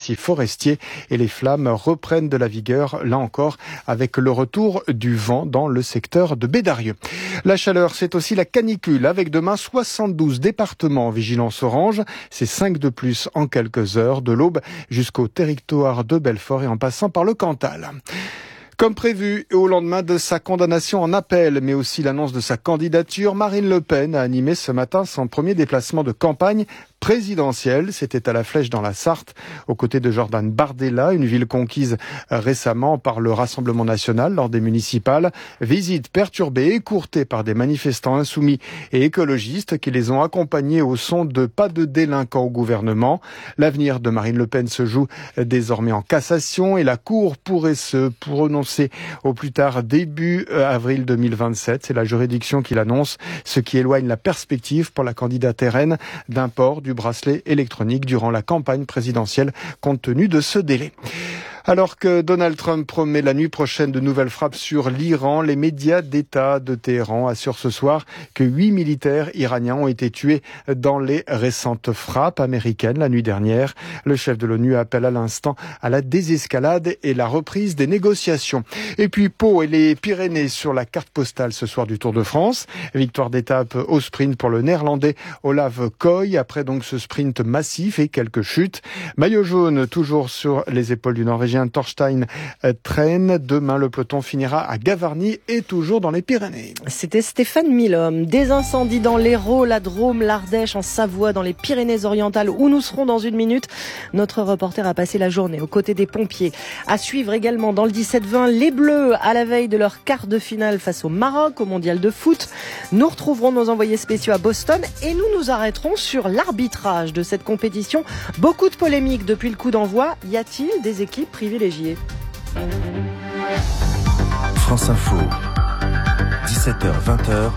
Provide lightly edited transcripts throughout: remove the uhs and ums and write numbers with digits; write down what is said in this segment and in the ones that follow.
massifs forestiers et les flammes reprennent de la vigueur, là encore, avec le retour du vent dans le secteur de Bédarieux. La chaleur, c'est aussi la canicule, avec demain 72 départements en vigilance orange. C'est 5 de plus en quelques heures, de l'Aube jusqu'au territoire de Belfort et en passant par le Cantal. Comme prévu, au lendemain de sa condamnation en appel, mais aussi l'annonce de sa candidature, Marine Le Pen a animé ce matin son premier déplacement de campagne présidentielle. C'était à la Flèche dans la Sarthe, aux côtés de Jordan Bardella, une ville conquise récemment par le Rassemblement national lors des municipales. Visite perturbée et écourtée par des manifestants insoumis et écologistes qui les ont accompagnés au son de pas de délinquants au gouvernement. L'avenir de Marine Le Pen se joue désormais en cassation et la Cour pourrait se prononcer au plus tard début avril 2027. C'est la juridiction qui l'annonce, ce qui éloigne la perspective pour la candidate RN d'un port du bracelet électronique durant la campagne présidentielle compte tenu de ce délai. Alors que Donald Trump promet la nuit prochaine de nouvelles frappes sur l'Iran, les médias d'État de Téhéran assurent ce soir que 8 militaires iraniens ont été tués dans les récentes frappes américaines la nuit dernière. Le chef de l'ONU appelle à l'instant à la désescalade et la reprise des négociations. Et puis Pau et les Pyrénées sur la carte postale ce soir du Tour de France. Victoire d'étape au sprint pour le néerlandais Olav Koy, après donc ce sprint massif et quelques chutes. Maillot jaune toujours sur les épaules du Norvégien Thorstein Tren. Demain, le peloton finira à Gavarnie et toujours dans les Pyrénées. C'était Stéphane Milhomme. Des incendies dans l'Hérault, la Drôme, l'Ardèche, en Savoie, dans les Pyrénées-Orientales, où nous serons dans une minute. Notre reporter a passé la journée aux côtés des pompiers. À suivre également dans le 17-20, les Bleus, à la veille de leur quart de finale face au Maroc, au mondial de foot. Nous retrouverons nos envoyés spéciaux à Boston et nous arrêterons sur l'arbitrage de cette compétition. Beaucoup de polémiques depuis le coup d'envoi. Y a-t-il des équipes privilégiées? France Info, 17h-20h,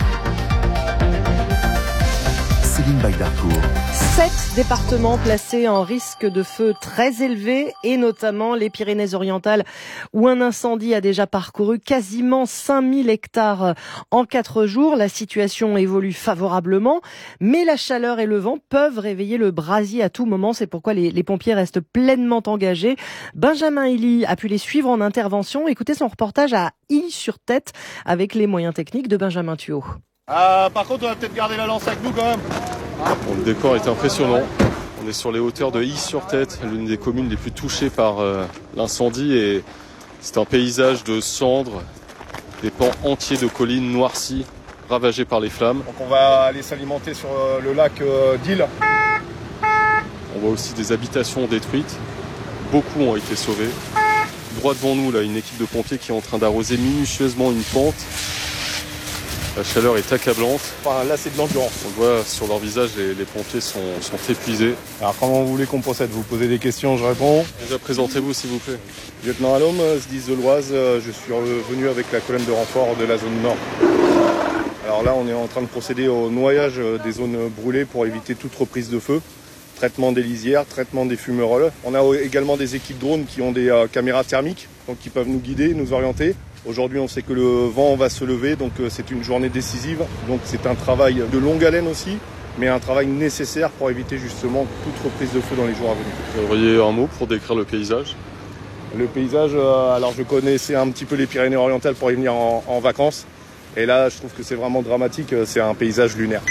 Céline Bagdarcourt. 7 départements placés en risque de feu très élevé, et notamment les Pyrénées-Orientales, où un incendie a déjà parcouru quasiment 5000 hectares en 4 jours. La situation évolue favorablement, mais la chaleur et le vent peuvent réveiller le brasier à tout moment. C'est pourquoi les pompiers restent pleinement engagés. Benjamin Elie a pu les suivre en intervention. Écoutez son reportage à Ille-sur-Tête avec les moyens techniques de Benjamin Thuot. Par contre, on va peut-être garder la lance avec nous quand même. Bon, le décor est impressionnant. On est sur les hauteurs de Ille-sur-Tête, l'une des communes les plus touchées par l'incendie. Et c'est un paysage de cendres, des pans entiers de collines noircies, ravagées par les flammes. Donc on va aller s'alimenter sur le lac d'Ille. On voit aussi des habitations détruites. Beaucoup ont été sauvés. Droit devant nous, là, une équipe de pompiers qui est en train d'arroser minutieusement une pente. La chaleur est accablante. Enfin, là, c'est de l'endurance. On le voit sur leur visage, les pompiers sont épuisés. Alors, comment vous voulez qu'on procède? Vous posez des questions, je réponds. Déjà, présentez-vous, s'il vous plaît. Lieutenant Allôme, SDIS de l'Oise. Je suis revenu avec la colonne de renfort de la zone nord. Alors là, on est en train de procéder au noyage des zones brûlées pour éviter toute reprise de feu. Traitement des lisières, traitement des fumerolles. On a également des équipes drones qui ont des caméras thermiques, donc qui peuvent nous guider, nous orienter. Aujourd'hui, on sait que le vent va se lever, donc c'est une journée décisive. Donc c'est un travail de longue haleine aussi, mais un travail nécessaire pour éviter justement toute reprise de feu dans les jours à venir. Vous auriez un mot pour décrire le paysage? Le paysage, alors je connaissais un petit peu les Pyrénées-Orientales pour y venir en vacances. Et là, je trouve que c'est vraiment dramatique, c'est un paysage lunaire.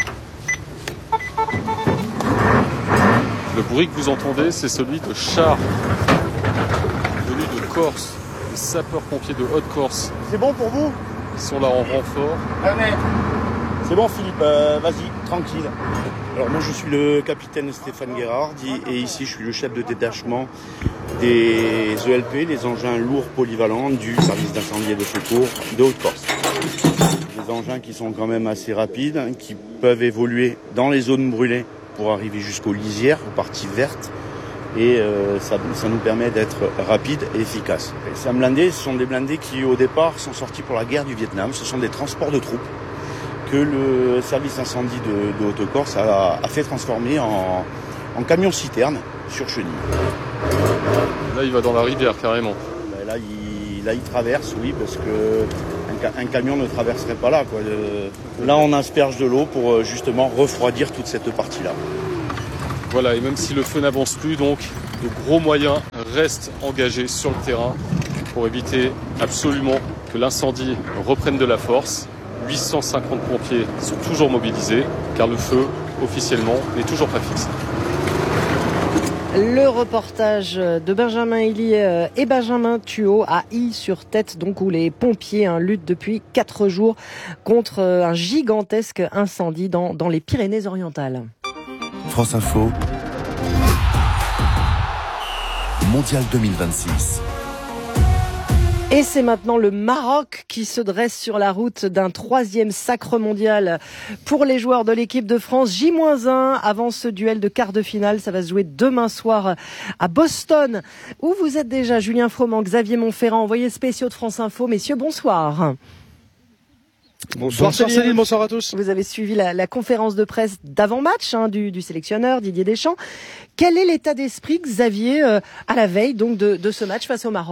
Le bruit que vous entendez, c'est celui de chars venus de Corse, des sapeurs-pompiers de Haute-Corse. C'est bon pour vous? Ils sont là en renfort. C'est bon Philippe, vas-y, tranquille. Alors moi je suis le capitaine Stéphane Guérard et ici je suis le chef de détachement des ELP, les engins lourds polyvalents du service d'incendie et de secours de Haute-Corse. Des engins qui sont quand même assez rapides, qui peuvent évoluer dans les zones brûlées pour arriver jusqu'aux lisières, aux parties vertes. Et ça nous permet d'être rapide et efficace. Ces blindés, ce sont des blindés qui au départ sont sortis pour la guerre du Vietnam. Ce sont des transports de troupes que le service incendie de Haute-Corse a fait transformer en camion-citerne sur chenille. Là, il va dans la rivière carrément. Là, il traverse, oui, parce que un camion ne traverserait pas là, quoi. Là, on asperge de l'eau pour justement refroidir toute cette partie-là. Voilà, et même si le feu n'avance plus, donc de gros moyens restent engagés sur le terrain pour éviter absolument que l'incendie reprenne de la force. 850 pompiers sont toujours mobilisés car le feu, officiellement, n'est toujours pas fixé. Le reportage de Benjamin Elie et Benjamin Thuot à Ille-sur-Tête, donc où les pompiers luttent depuis 4 jours contre un gigantesque incendie dans les Pyrénées-Orientales. France Info. Mondial 2026. Et c'est maintenant le Maroc qui se dresse sur la route d'un 3e sacre mondial pour les joueurs de l'équipe de France. J-1 avant ce duel de quart de finale. Ça va se jouer demain soir à Boston, où vous êtes déjà. Julien Froment, Xavier Montferrand, envoyés spéciaux de France Info. Messieurs, bonsoir. Bonsoir Céline, bonsoir à tous. Vous avez suivi la conférence de presse d'avant-match du sélectionneur Didier Deschamps. Quel est l'état d'esprit, Xavier, à la veille donc de ce match face au Maroc ?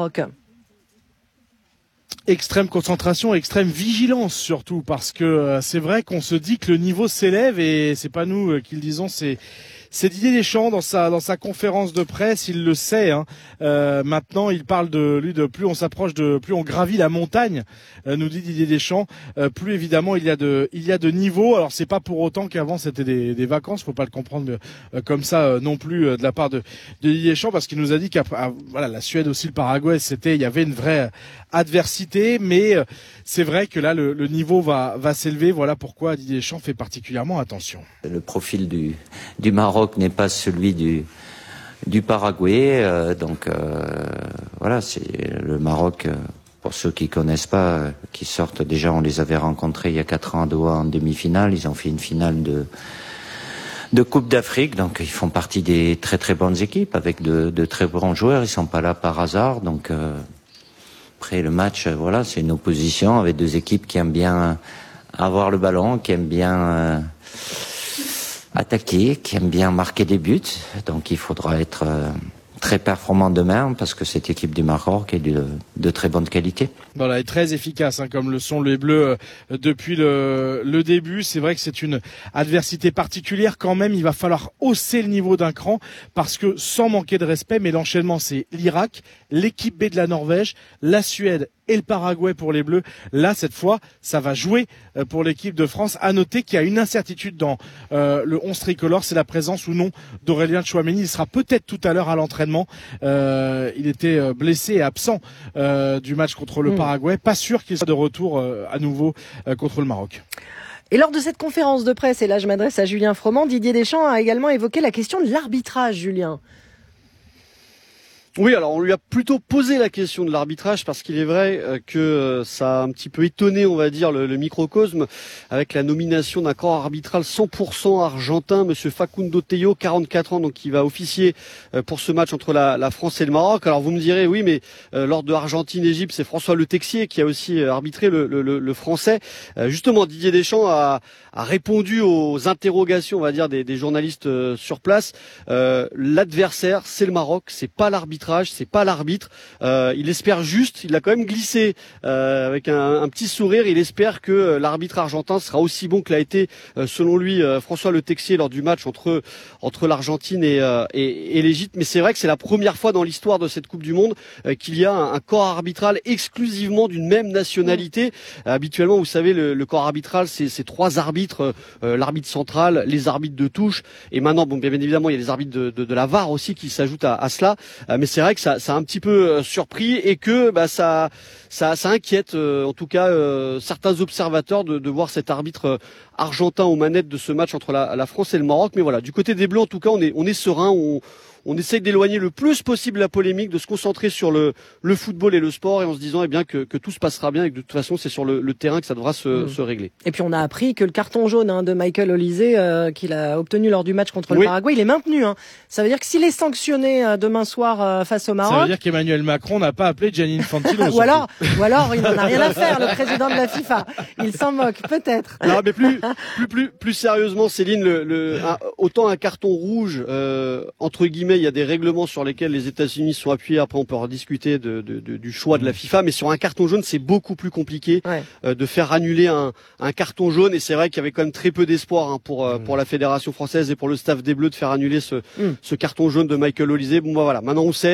Extrême concentration, extrême vigilance surtout, parce que c'est vrai qu'on se dit que le niveau s'élève et c'est pas nous qui le disons, c'est Didier Deschamps dans sa conférence de presse, il le sait. Maintenant, il parle de plus on s'approche plus on gravit la montagne, nous dit Didier Deschamps. Plus évidemment il y a de niveau. Alors c'est pas pour autant qu'avant c'était des vacances, faut pas le comprendre comme ça non plus de la part de Didier Deschamps, parce qu'il nous a dit qu'après la Suède aussi, le Paraguay, il y avait une vraie adversité, mais c'est vrai que là le niveau va s'élever. Voilà pourquoi Didier Deschamps fait particulièrement attention. Le profil du Maroc n'est pas celui du Paraguay, voilà, c'est le Maroc. Pour ceux qui connaissent pas, qui sortent déjà, on les avait rencontrés il y a 4 ans à Doha en demi-finale. Ils ont fait une finale de Coupe d'Afrique, donc ils font partie des très très bonnes équipes avec de très bons joueurs. Ils sont pas là par hasard, donc après le match, voilà, c'est une opposition avec 2 équipes qui aiment bien avoir le ballon, qui aiment bien attaquer, qui aiment bien marquer des buts. Donc il faudra être très performant demain, parce que cette équipe du Maroc est de très bonne qualité. Voilà, est très efficace, comme le sont les Bleus depuis le début. C'est vrai que c'est une adversité particulière quand même. Il va falloir hausser le niveau d'un cran, parce que sans manquer de respect, mais l'enchaînement, c'est l'Irak, l'équipe B de la Norvège, la Suède et le Paraguay pour les Bleus. Là, cette fois, ça va jouer pour l'équipe de France. À noter qu'il y a une incertitude dans le 11 tricolore, c'est la présence ou non d'Aurélien Tchouaméni. Il sera peut-être tout à l'heure à l'entraînement. Il était blessé et absent du match contre le Paraguay. Pas sûr qu'il soit de retour à nouveau contre le Maroc. Et lors de cette conférence de presse, et là je m'adresse à Julien Froment, Didier Deschamps a également évoqué la question de l'arbitrage, Julien. Oui, alors on lui a plutôt posé la question de l'arbitrage, parce qu'il est vrai que ça a un petit peu étonné, on va dire, le microcosme, avec la nomination d'un corps arbitral 100% argentin, monsieur Facundo Tello, 44 ans, donc qui va officier pour ce match entre la France et le Maroc. Alors vous me direz, oui, mais lors de Argentine-Égypte, c'est François Le Texier qui a aussi arbitré le français. Justement, Didier Deschamps a répondu aux interrogations, on va dire, des journalistes sur place. L'adversaire, c'est le Maroc, c'est pas l'arbitrage, c'est pas l'arbitre. Il espère juste, il a quand même glissé avec un petit sourire, il espère que l'arbitre argentin sera aussi bon que l'a été, selon lui, François Le Texier lors du match entre l'Argentine et l'Égypte. Mais c'est vrai que c'est la première fois dans l'histoire de cette Coupe du Monde qu'il y a un corps arbitral exclusivement d'une même nationalité. Habituellement, vous savez, le corps arbitral, c'est 3 arbitres, l'arbitre central, les arbitres de touche, et maintenant, bon, bien évidemment, il y a les arbitres de la VAR aussi qui s'ajoutent à cela. Mais c'est vrai que ça a un petit peu surpris, et que ça inquiète en tout cas certains observateurs de voir cet arbitre argentin aux manettes de ce match entre la France et le Maroc. Mais voilà, du côté des Bleus, en tout cas, on est serein. On essaye d'éloigner le plus possible la polémique, de se concentrer sur le football et le sport, et en se disant que tout se passera bien, et que de toute façon c'est sur le terrain que ça devra se régler. Et puis on a appris que le carton jaune de Michael Olise qu'il a obtenu lors du match contre le Paraguay, il est maintenu. Ça veut dire que s'il est sanctionné demain soir face au Maroc, ça veut dire qu'Emmanuel Macron n'a pas appelé Gianni Infantino. ou alors il n'en a rien à faire, le président de la FIFA. Il s'en moque peut-être. Non, mais plus sérieusement, Céline, autant un carton rouge entre guillemets, il y a des règlements sur lesquels les États-Unis sont appuyés. Après, on peut rediscuter du choix de la FIFA, mais sur un carton jaune, c'est beaucoup plus compliqué de faire annuler un carton jaune. Et c'est vrai qu'il y avait quand même très peu d'espoir pour la Fédération française et pour le staff des Bleus de faire annuler ce carton jaune de Michael Olise. Bon, voilà, maintenant on sait.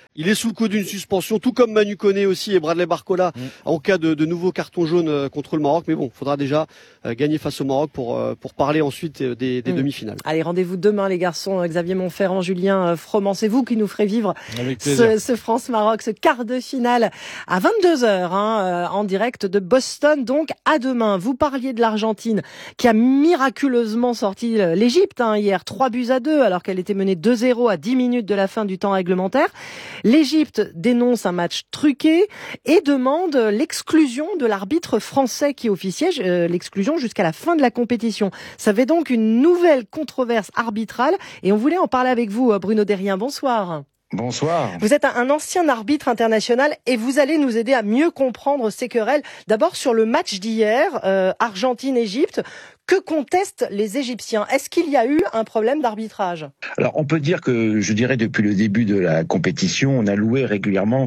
Il est sous le coup d'une suspension, tout comme Manu Koné aussi et Bradley Barcola en cas de nouveau carton jaune contre le Maroc. Mais bon, il faudra déjà gagner face au Maroc pour parler ensuite des demi-finales. Allez, rendez-vous demain les garçons. Xavier Montferrand, Julien Froment, c'est vous qui nous ferez vivre ce France-Maroc, ce quart de finale à 22h en direct de Boston. Donc à demain. Vous parliez de l'Argentine qui a miraculeusement sorti l'Égypte hier, 3-2 alors qu'elle était menée 2-0 à 10 minutes de la fin du temps réglementaire. L'Égypte dénonce un match truqué et demande l'exclusion de l'arbitre français qui officiait, l'exclusion jusqu'à la fin de la compétition. Ça fait donc une nouvelle controverse arbitrale et on voulait en parler avec vous, Bruno Derrien. Bonsoir. Bonsoir. Vous êtes un ancien arbitre international et vous allez nous aider à mieux comprendre ces querelles. D'abord sur le match d'hier, Argentine-Égypte. Que contestent les Égyptiens? Est-ce qu'il y a eu un problème d'arbitrage? Alors, on peut dire que, je dirais, depuis le début de la compétition, on a loué régulièrement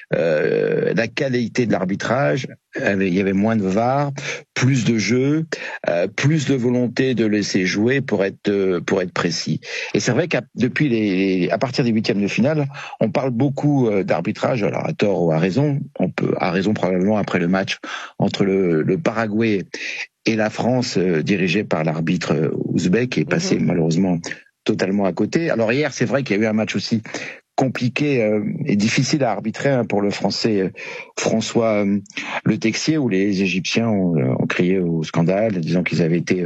la qualité de l'arbitrage. Il y avait moins de VAR, plus de jeu, plus de volonté de laisser jouer pour être précis. Et c'est vrai qu'à partir des huitièmes de finale, on parle beaucoup d'arbitrage, alors à tort ou à raison. À raison probablement après le match entre le Paraguay et la France, dirigée par l'arbitre ouzbek, qui est passé malheureusement totalement à côté. Alors hier, c'est vrai qu'il y a eu un match aussi compliqué et difficile à arbitrer pour le Français François Le Texier, où les Égyptiens ont crié au scandale, disant qu'ils avaient été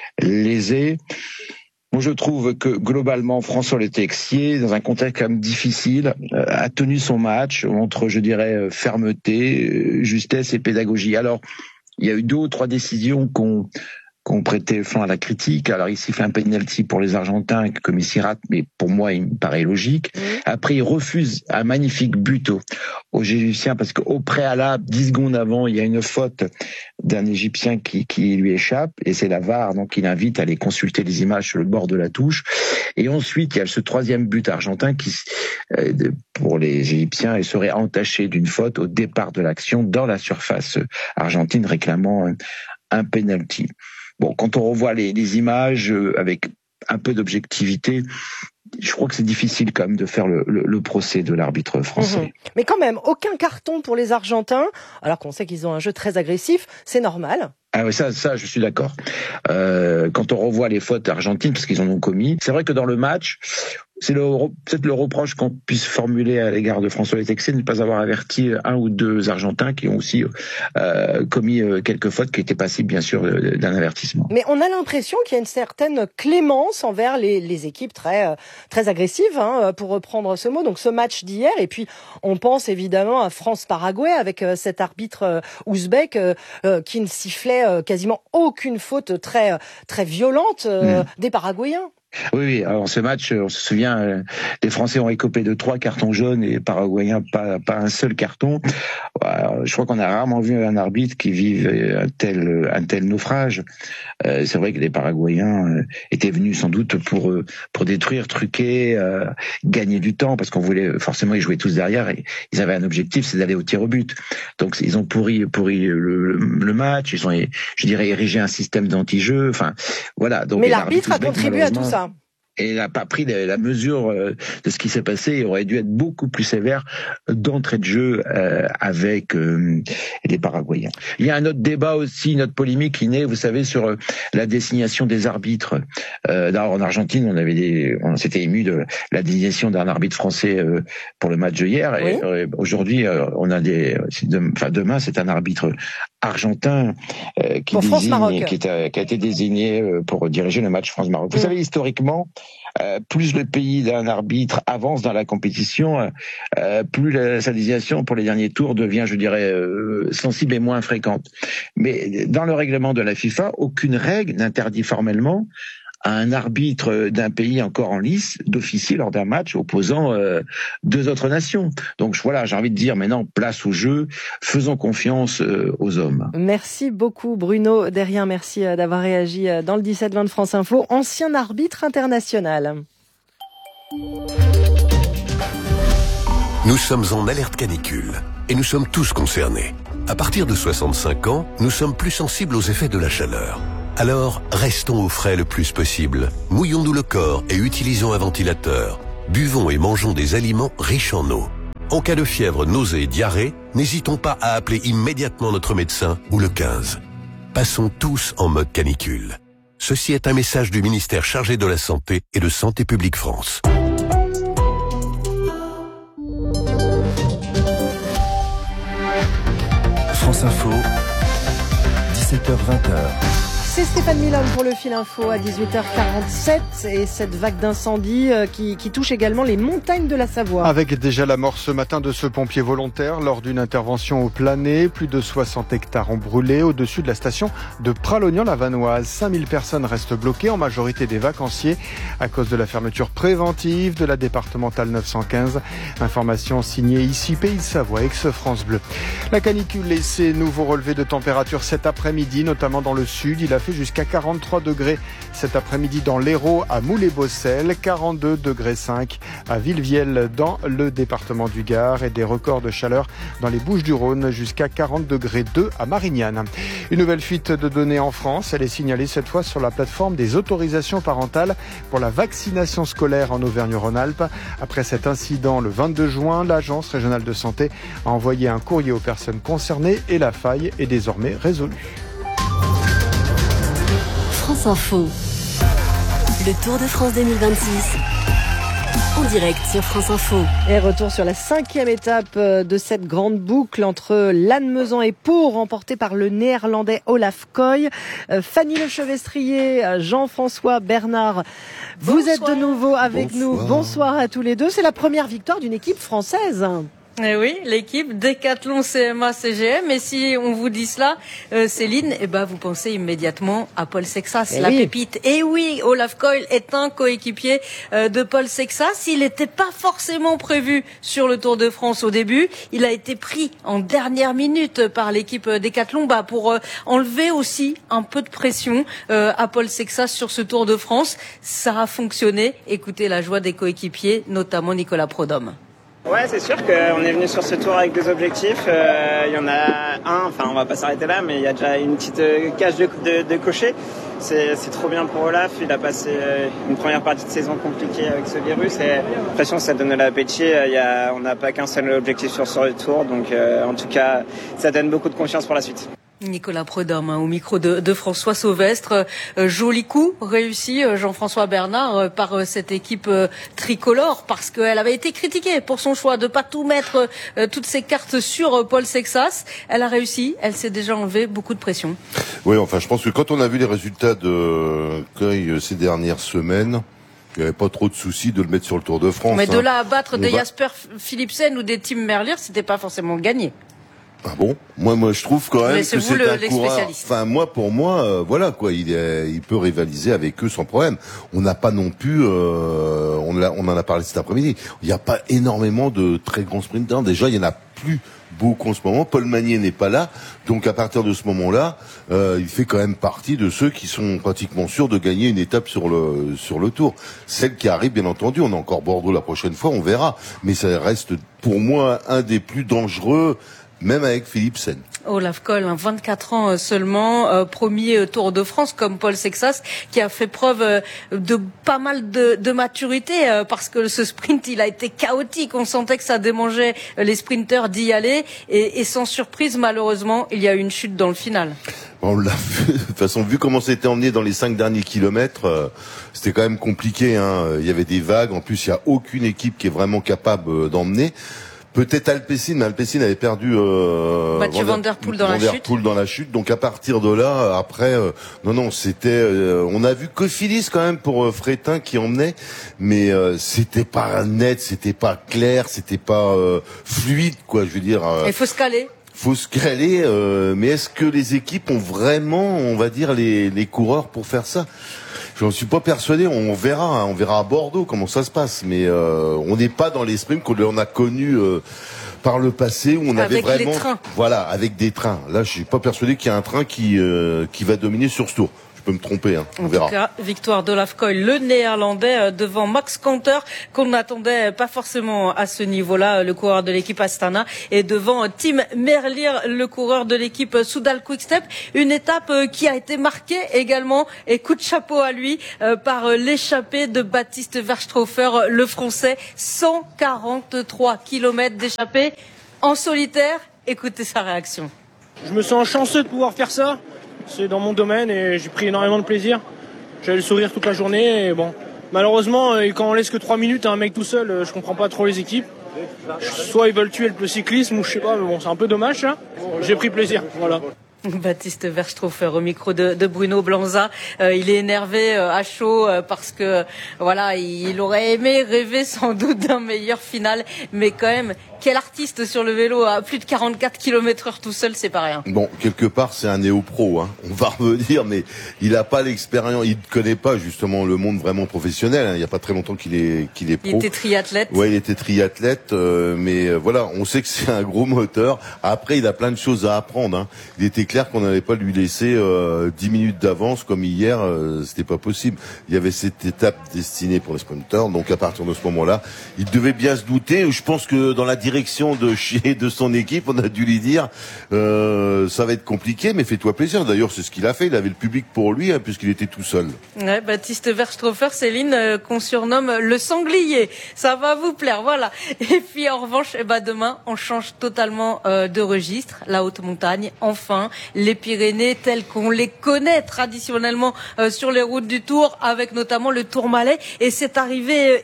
lésés. Moi, je trouve que globalement, François Le Texier, dans un contexte quand même difficile, a tenu son match entre, je dirais, fermeté, justesse et pédagogie. Alors, il y a eu 2 ou 3 décisions qu'on prêtait fin à la critique. Alors, il siffle un penalty pour les Argentins, comme il rate, mais pour moi, il me paraît logique. Après, il refuse un magnifique but aux Égyptiens, parce qu'au préalable, 10 secondes avant, il y a une faute d'un Égyptien qui lui échappe, et c'est la VAR, donc il invite à aller consulter les images sur le bord de la touche. Et ensuite, il y a ce 3e but argentin qui, pour les Égyptiens, il serait entaché d'une faute au départ de l'action dans la surface argentine, réclamant un penalty. Bon, quand on revoit les images avec un peu d'objectivité, je crois que c'est difficile quand même de faire le procès de l'arbitre français. Mais quand même, aucun carton pour les Argentins, alors qu'on sait qu'ils ont un jeu très agressif, c'est normal. Ah oui, ça, je suis d'accord. Quand on revoit les fautes argentines, parce qu'ils en ont commis, c'est vrai que dans le match, c'est peut-être le reproche qu'on puisse formuler à l'égard de François Le Texier de ne pas avoir averti 1 ou 2 Argentins qui ont aussi commis quelques fautes qui étaient passibles, bien sûr, d'un avertissement. Mais on a l'impression qu'il y a une certaine clémence envers les équipes très agressives, pour reprendre ce mot. Donc ce match d'hier, et puis on pense évidemment à France-Paraguay avec cet arbitre ouzbek qui ne sifflait quasiment aucune faute très violente des Paraguayens. Oui, alors ce match, on se souvient, les Français ont écopé de 3 cartons jaunes et les Paraguayens pas un seul carton. Je crois qu'on a rarement vu un arbitre qui vive un tel naufrage. C'est vrai que les Paraguayens étaient venus sans doute pour détruire, truquer, gagner du temps, parce qu'on voulait forcément y jouer tous derrière, et ils avaient un objectif, c'est d'aller au tir au but. Donc ils ont pourri le match, ils ont, je dirais, érigé un système d'anti-jeu. Enfin, voilà. Donc, mais l'arbitre a contribué à tout ça. Et il n'a pas pris la mesure de ce qui s'est passé. Il aurait dû être beaucoup plus sévère d'entrée de jeu avec les Paraguayens. Il y a un autre débat aussi, une autre polémique qui naît, vous savez, sur la désignation des arbitres. En Argentine, on s'était ému de la désignation d'un arbitre français pour le match d'hier. Oui. Et aujourd'hui, on a demain, c'est un arbitre argentin qui a été désigné pour diriger le match France-Maroc. Vous savez, historiquement, plus le pays d'un arbitre avance dans la compétition, plus sa désignation pour les derniers tours devient, je dirais, sensible et moins fréquente. Mais dans le règlement de la FIFA, aucune règle n'interdit formellement à un arbitre d'un pays encore en lice d'officier lors d'un match opposant 2 autres nations. Donc voilà, j'ai envie de dire maintenant, place au jeu, faisons confiance aux hommes. Merci beaucoup Bruno Derrien, merci d'avoir réagi dans le 17-20 de France Info, ancien arbitre international. Nous sommes en alerte canicule et nous sommes tous concernés. À partir de 65 ans, nous sommes plus sensibles aux effets de la chaleur. Alors, restons au frais le plus possible. Mouillons-nous le corps et utilisons un ventilateur. Buvons et mangeons des aliments riches en eau. En cas de fièvre, nausée et diarrhée, n'hésitons pas à appeler immédiatement notre médecin ou le 15. Passons tous en mode canicule. Ceci est un message du ministère chargé de la Santé et de Santé publique France. France Info, 17h-20h. C'est Stéphane Milon pour le fil info à 18h47 et cette vague d'incendie qui touche également les montagnes de la Savoie. Avec déjà la mort ce matin de ce pompier volontaire lors d'une intervention au Plané. Plus de 60 hectares ont brûlé au-dessus de la station de Pralognan-la-Vanoise. 5000 personnes restent bloquées, en majorité des vacanciers, à cause de la fermeture préventive de la départementale 915. Information signée ici Pays de Savoie, ex-France Bleu. La canicule et ses nouveaux relevés de température cet après-midi, notamment dans le sud. Il a fait jusqu'à 43 degrés cet après-midi dans l'Hérault à Moulay-Bossel, 42 degrés 5 à Villevielle dans le département du Gard et des records de chaleur dans les Bouches-du-Rhône jusqu'à 40 degrés 2 à Marignane. Une nouvelle fuite de données en France, elle est signalée cette fois sur la plateforme des autorisations parentales pour la vaccination scolaire en Auvergne-Rhône-Alpes. Après cet incident le 22 juin, l'Agence régionale de santé a envoyé un courrier aux personnes concernées et la faille est désormais résolue. France Info. Le Tour de France 2026. En direct sur France Info. Et retour sur la 5e étape de cette grande boucle entre Lannemezan et Pau, remportée par le néerlandais Olaf Koy. Fanny Lechevestrier, Jean-François Bernard, vous êtes de nouveau avec nous. Bonsoir à tous les deux. C'est la première victoire d'une équipe française. Eh oui, l'équipe Décathlon CMA CGM. Et si on vous dit cela, Céline, vous pensez immédiatement à Paul Sexas, pépite. Et oui, Olaf Koy est un coéquipier de Paul Sexas. Il n'était pas forcément prévu sur le Tour de France au début. Il a été pris en dernière minute par l'équipe Décathlon pour enlever aussi un peu de pression à Paul Sexas sur ce Tour de France. Ça a fonctionné. Écoutez la joie des coéquipiers, notamment Nicolas Prudhomme. Ouais, c'est sûr qu'on est venu sur ce tour avec des objectifs. Il y en a un, on va pas s'arrêter là, mais il y a déjà une petite cage de cocher. C'est trop bien pour Olaf. Il a passé une première partie de saison compliquée avec ce virus et j'ai l'impression que ça donne l'appétit. On n'a pas qu'un seul objectif sur le tour, donc en tout cas, ça donne beaucoup de confiance pour la suite. Nicolas Prudhomme au micro de François Sauvestre. Joli coup réussi, Jean-François Bernard, par cette équipe tricolore, parce qu'elle avait été critiquée pour son choix de pas tout mettre, toutes ses cartes sur Paul Sexas. Elle a réussi, elle s'est déjà enlevé beaucoup de pression. Oui, je pense que quand on a vu les résultats de Koy ces dernières semaines, il n'y avait pas trop de soucis de le mettre sur le Tour de France. Mais de là à battre des Jasper Philipsen ou des Tim Merlier, c'était pas forcément gagné. Ah bon? Moi, je trouve quand même que c'est un coureur. Pour moi, il peut rivaliser avec eux sans problème. On n'a pas non plus, on en a parlé cet après-midi. Il n'y a pas énormément de très grands sprinters. Déjà, il y en a plus beaucoup en ce moment. Paul Magnier n'est pas là, donc à partir de ce moment-là, il fait quand même partie de ceux qui sont pratiquement sûrs de gagner une étape sur le Tour. Celle qui arrive, bien entendu, on a encore Bordeaux la prochaine fois, on verra. Mais ça reste pour moi un des plus dangereux. Même avec Philipsen. Olaf Koy, 24 ans seulement, premier Tour de France comme Paul Sexas, qui a fait preuve de pas mal de maturité, parce que ce sprint, il a été chaotique. On sentait que ça démangeait les sprinteurs d'y aller. Et sans surprise, malheureusement, il y a eu une chute dans le final. On l'a vu. De toute façon, vu comment c'était emmené dans les 5 derniers kilomètres, c'était quand même compliqué. Il y avait des vagues. En plus, il n'y a aucune équipe qui est vraiment capable d'emmener. Peut-être Alpecin, mais Alpecin avait perdu Mathieu Van Der Poel dans la chute. Donc à partir de là, après, c'était. On a vu Cofidis quand même pour Frétin qui emmenait, mais c'était pas net, c'était pas clair, c'était pas fluide, quoi. Je veux dire. Il faut se caler. Mais est-ce que les équipes ont vraiment, on va dire, les coureurs pour faire ça? Je n'en suis pas persuadé. On verra à Bordeaux comment ça se passe. Mais on n'est pas dans les sprints qu'on a connus par le passé où on avait vraiment, avec des trains. Là, je suis pas persuadé qu'il y a un train qui va dominer sur ce tour. Je suis peux me tromper, on verra. En tout cas, victoire d'Olaf Koil, le néerlandais, devant Max Kanter, qu'on n'attendait pas forcément à ce niveau-là, le coureur de l'équipe Astana, et devant Tim Merlier, le coureur de l'équipe Soudal Quick-Step. Une étape qui a été marquée également, et coup de chapeau à lui, par l'échappée de Baptiste Verschthofer, le français. 143 km d'échappée en solitaire. Écoutez sa réaction. Je me sens chanceux de pouvoir faire ça. C'est dans mon domaine et j'ai pris énormément de plaisir. J'avais le sourire toute la journée et bon. Malheureusement, quand on laisse que 3 minutes à un mec tout seul, je comprends pas trop les équipes. Soit ils veulent tuer le cyclisme ou je sais pas, mais bon, c'est un peu dommage ça. J'ai pris plaisir, voilà. Baptiste Verschthofer au micro de Bruno Blanza. Il est énervé à chaud parce que voilà, il aurait aimé rêver sans doute d'un meilleur final, mais quand même, quel artiste sur le vélo à plus de 44 km/h tout seul, c'est pas rien. Bon, quelque part, c'est un néo-pro, on va revenir, mais il a pas l'expérience, il ne connaît pas justement le monde vraiment professionnel. Il y a pas très longtemps qu'il est pro. Il était triathlète. Ouais, il était triathlète, mais voilà, on sait que c'est un gros moteur. Après, il a plein de choses à apprendre. Il était clair qu'on n'allait pas lui laisser 10 minutes d'avance comme hier, c'était pas possible. Il y avait cette étape destinée pour les sprinteurs, donc à partir de ce moment-là, il devait bien se douter. Je pense que dans la direction de son équipe, on a dû lui dire ça va être compliqué, mais fais-toi plaisir. D'ailleurs, c'est ce qu'il a fait. Il avait le public pour lui, puisqu'il était tout seul. Ouais, Baptiste Verschthofer, Céline, qu'on surnomme le sanglier. Ça va vous plaire, voilà. Et puis en revanche, demain, on change totalement de registre. La haute montagne, enfin, les Pyrénées telles qu'on les connaît traditionnellement sur les routes du Tour, avec notamment le Tourmalet. Et cette arrivée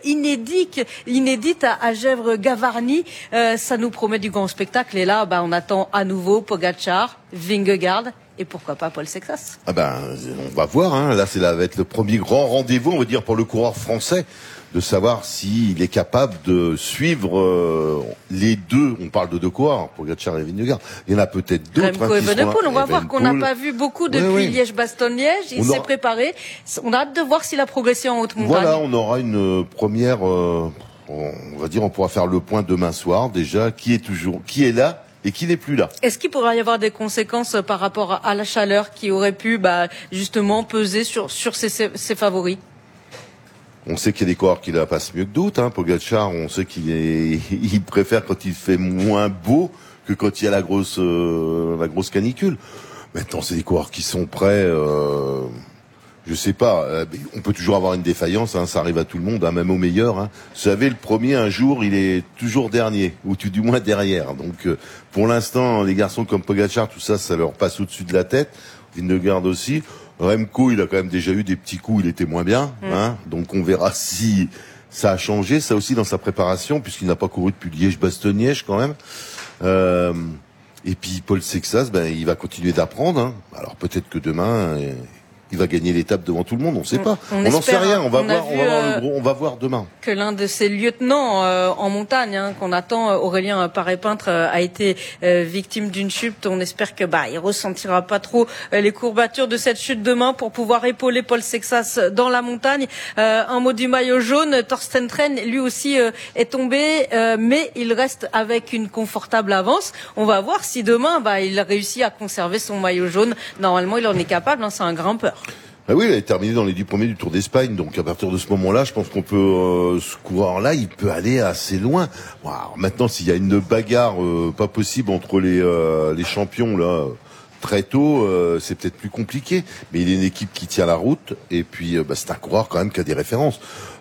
inédite à Gèvres-Gavarnie, ça nous promet du grand spectacle. Et là, on attend à nouveau Pogačar, Vingegaard et pourquoi pas Paul Sexas. On va voir. Là, va être le premier grand rendez-vous, on va dire, pour le coureur français, de savoir s'il est capable de suivre les deux. On parle de deux coureurs, Pogačar et Vingegaard. Il y en a peut-être d'autres. Remco Evenepoel, on va voir qu'on n'a pas vu beaucoup depuis Liège-Bastogne-Liège. Il s'est préparé. On a hâte de voir s'il a progressé en haute montagne. Voilà, on aura une première. On va dire, on pourra faire le point demain soir déjà. Qui est là et qui n'est plus là. Est-ce qu'il pourrait y avoir des conséquences par rapport à la chaleur qui aurait pu justement peser sur ses favoris? On sait qu'il y a des coureurs qui la passent mieux que d'autres. Pogačar, on sait il préfère quand il fait moins beau que quand il y a la grosse canicule. Maintenant, c'est des coureurs qui sont prêts. Je sais pas. On peut toujours avoir une défaillance. Ça arrive à tout le monde, même au meilleur. Vous savez, le premier, un jour, il est toujours dernier, ou du moins derrière. Donc, pour l'instant, les garçons comme Pogačar, tout ça, ça leur passe au-dessus de la tête. Vingegaard aussi. Remco, il a quand même déjà eu des petits coups, il était moins bien. Donc, on verra si ça a changé. Ça aussi dans sa préparation, puisqu'il n'a pas couru depuis Liège-Bastogne-Liège quand même. Et puis, Paul Sexas, il va continuer d'apprendre. Alors, peut-être que demain... il va gagner l'étape devant tout le monde, on ne sait pas. On n'en sait rien, on va voir demain. Que l'un de ses lieutenants en montagne, qu'on attend, Aurélien Paré-Peintre, a été victime d'une chute. On espère que il ressentira pas trop les courbatures de cette chute demain pour pouvoir épauler Paul Sexas dans la montagne. Un mot du maillot jaune, Thorsten Tren, lui aussi est tombé, mais il reste avec une confortable avance. On va voir si demain il réussit à conserver son maillot jaune. Normalement, il en est capable, c'est un grimpeur. Oui, il a terminé dans les 10 premiers du Tour d'Espagne, donc à partir de ce moment-là, je pense qu'on peut, ce coureur-là, il peut aller assez loin. Alors, maintenant, s'il y a une bagarre pas possible entre les champions là très tôt, c'est peut-être plus compliqué. Mais il est une équipe qui tient la route, et puis c'est un coureur quand même qui a des références.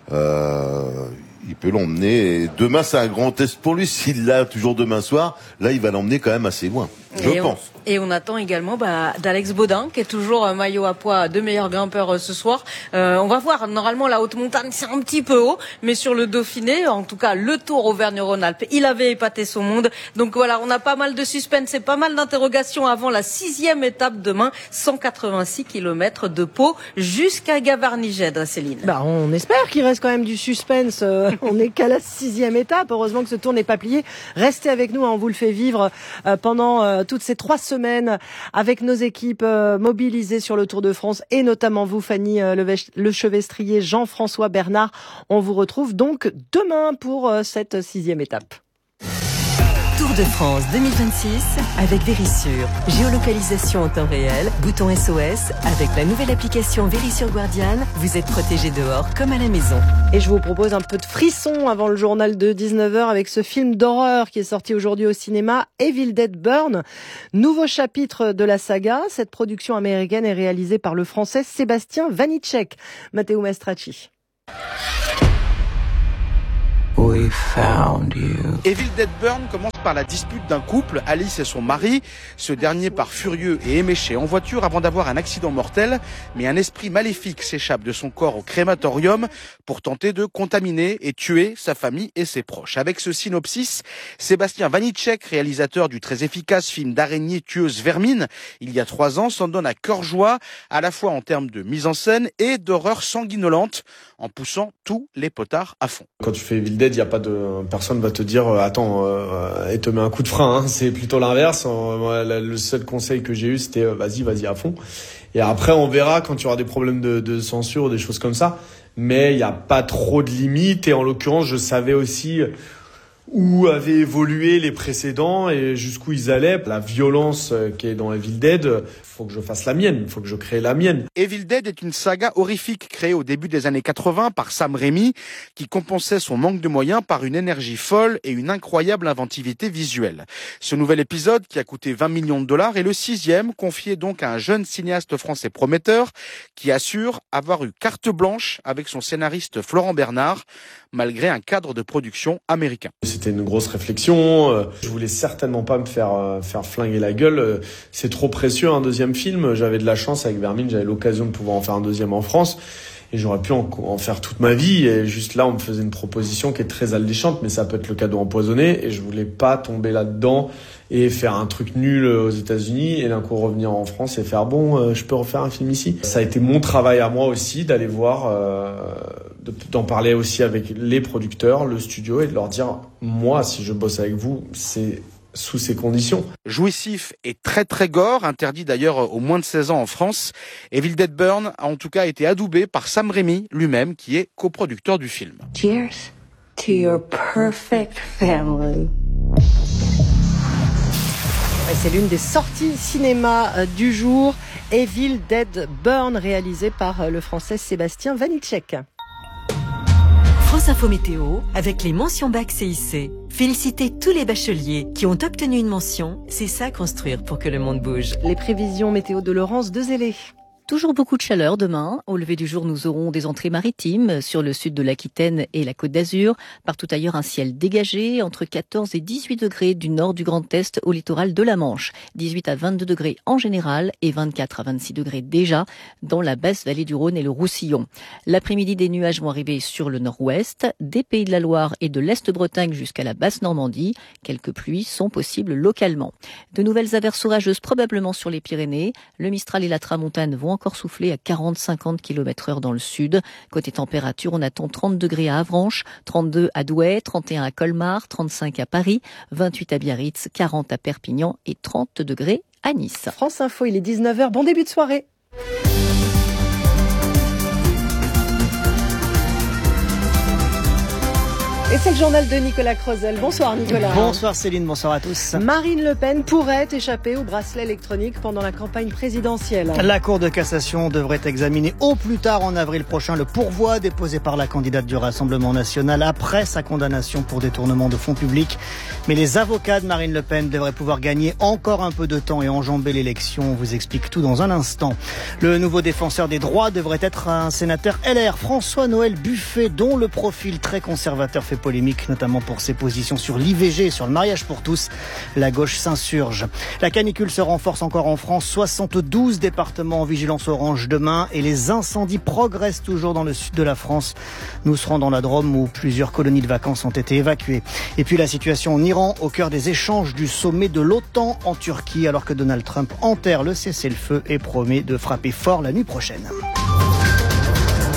Il peut l'emmener. Demain, c'est un grand test pour lui. S'il l'a toujours demain soir, là, il va l'emmener quand même assez loin. Je pense. Et on attend également d'Alex Baudin, qui est toujours maillot à poids de meilleur grimpeur ce soir. On va voir. Normalement, la haute montagne, c'est un petit peu haut, mais sur le Dauphiné, en tout cas, le Tour Auvergne-Rhône-Alpes, il avait épaté son monde. Donc voilà, on a pas mal de suspense et pas mal d'interrogations avant la 6e étape demain. 186 km de Pau jusqu'à Gavarnie-Gèdres, Céline. On espère qu'il reste quand même du suspense. On n'est qu'à la 6e étape. Heureusement que ce tour n'est pas plié. Restez avec nous, on vous le fait vivre pendant toutes ces 3 semaines avec nos équipes mobilisées sur le Tour de France et notamment vous, Fanny Lechevestrier, Jean-François Bernard. On vous retrouve donc demain pour cette 6e étape. Tour de France 2026 avec Verisure. Géolocalisation en temps réel, bouton SOS. Avec la nouvelle application Verisure Guardian, vous êtes protégé dehors comme à la maison. Et je vous propose un peu de frisson avant le journal de 19h avec ce film d'horreur qui est sorti aujourd'hui au cinéma, Evil Dead Burn. Nouveau chapitre de la saga. Cette production américaine est réalisée par le français Sébastien Vanitschek. Matteo Mastracci. We found you. Evil Dead Burn commence par la dispute d'un couple, Alice et son mari. Ce dernier part furieux et éméché en voiture avant d'avoir un accident mortel. Mais un esprit maléfique s'échappe de son corps au crématorium pour tenter de contaminer et tuer sa famille et ses proches. Avec ce synopsis, Sébastien Vanitschek, réalisateur du très efficace film d'araignée tueuse vermine, il y a 3 ans, s'en donne à cœur joie, à la fois en termes de mise en scène et d'horreur sanguinolente, en poussant tous les potards à fond. Quand tu fais Evil Dead, personne va te dire attends et te met un coup de frein, hein. C'est plutôt l'inverse. Le seul conseil que j'ai eu, c'était vas-y à fond. Et après on verra quand il y aura des problèmes de censure ou des choses comme ça, mais il y a pas trop de limites. Et en l'occurrence, je savais aussi où avaient évolué les précédents et jusqu'où ils allaient. La violence qui est dans Evil Dead, faut que je fasse la mienne, faut que je crée la mienne. Evil Dead est une saga horrifique créée au début des années 80 par Sam Raimi, qui compensait son manque de moyens par une énergie folle et une incroyable inventivité visuelle. Ce nouvel épisode, qui a coûté 20 millions de dollars, est le 6e, confié donc à un jeune cinéaste français prometteur, qui assure avoir eu carte blanche avec son scénariste Florent Bernard, malgré un cadre de production américain. C'était une grosse réflexion. Je voulais certainement pas me faire flinguer la gueule. C'est trop précieux un deuxième film. J'avais de la chance avec Vermine, j'avais l'occasion de pouvoir en faire un deuxième en France. Et j'aurais pu en faire toute ma vie. Et juste là, on me faisait une proposition qui est très alléchante, mais ça peut être le cadeau empoisonné. Et je voulais pas tomber là-dedans et faire un truc nul aux États-Unis et d'un coup revenir en France et faire je peux refaire un film ici. Ça a été mon travail à moi aussi d'aller voir, d'en parler aussi avec les producteurs, le studio et de leur dire moi, si je bosse avec vous, c'est sous ces conditions. Jouissif et très très gore, interdit d'ailleurs aux moins de 16 ans en France. Evil Dead Burn a en tout cas été adoubé par Sam Raimi lui-même, qui est coproducteur du film. Cheers to your perfect family. C'est l'une des sorties cinéma du jour, Evil Dead Burn, réalisé par le français Sébastien Vanitschek. France Info Météo avec les mentions bac CIC. Félicitez tous les bacheliers qui ont obtenu une mention. C'est ça construire pour que le monde bouge. Les prévisions météo de Laurence Dezellé. Toujours beaucoup de chaleur demain. Au lever du jour, nous aurons des entrées maritimes sur le sud de l'Aquitaine et la Côte d'Azur. Partout ailleurs, un ciel dégagé entre 14 et 18 degrés du nord du Grand Est au littoral de la Manche. 18 à 22 degrés en général et 24 à 26 degrés déjà dans la basse vallée du Rhône et le Roussillon. L'après-midi, des nuages vont arriver sur le nord-ouest, des Pays de la Loire et de l'Est-Bretagne jusqu'à la basse Normandie. Quelques pluies sont possibles localement. De nouvelles averses orageuses probablement sur les Pyrénées. Le Mistral et la Tramontane vont encore souffler à 40-50 km/h dans le sud. Côté température, on attend 30 degrés à Avranches, 32 à Douai, 31 à Colmar, 35 à Paris, 28 à Biarritz, 40 à Perpignan et 30 degrés à Nice. France Info, il est 19h. Bon début de soirée. Et c'est le journal de Nicolas Crozel. Bonsoir Nicolas. Bonsoir Céline, bonsoir à tous. Marine Le Pen pourrait échapper au bracelet électronique pendant la campagne présidentielle. La Cour de cassation devrait examiner au plus tard en avril prochain le pourvoi déposé par la candidate du Rassemblement national après sa condamnation pour détournement de fonds publics. Mais les avocats de Marine Le Pen devraient pouvoir gagner encore un peu de temps et enjamber l'élection. On vous explique tout dans un instant. Le nouveau défenseur des droits devrait être un sénateur LR, François-Noël Buffet, dont le profil très conservateur fait polémique, notamment pour ses positions sur l'IVG et sur le mariage pour tous. La gauche s'insurge. La canicule se renforce encore en France. 72 départements en vigilance orange demain et les incendies progressent toujours dans le sud de la France. Nous serons dans la Drôme où plusieurs colonies de vacances ont été évacuées. Et puis la situation en Iran, au cœur des échanges du sommet de l'OTAN en Turquie, alors que Donald Trump enterre le cessez-le-feu et promet de frapper fort la nuit prochaine.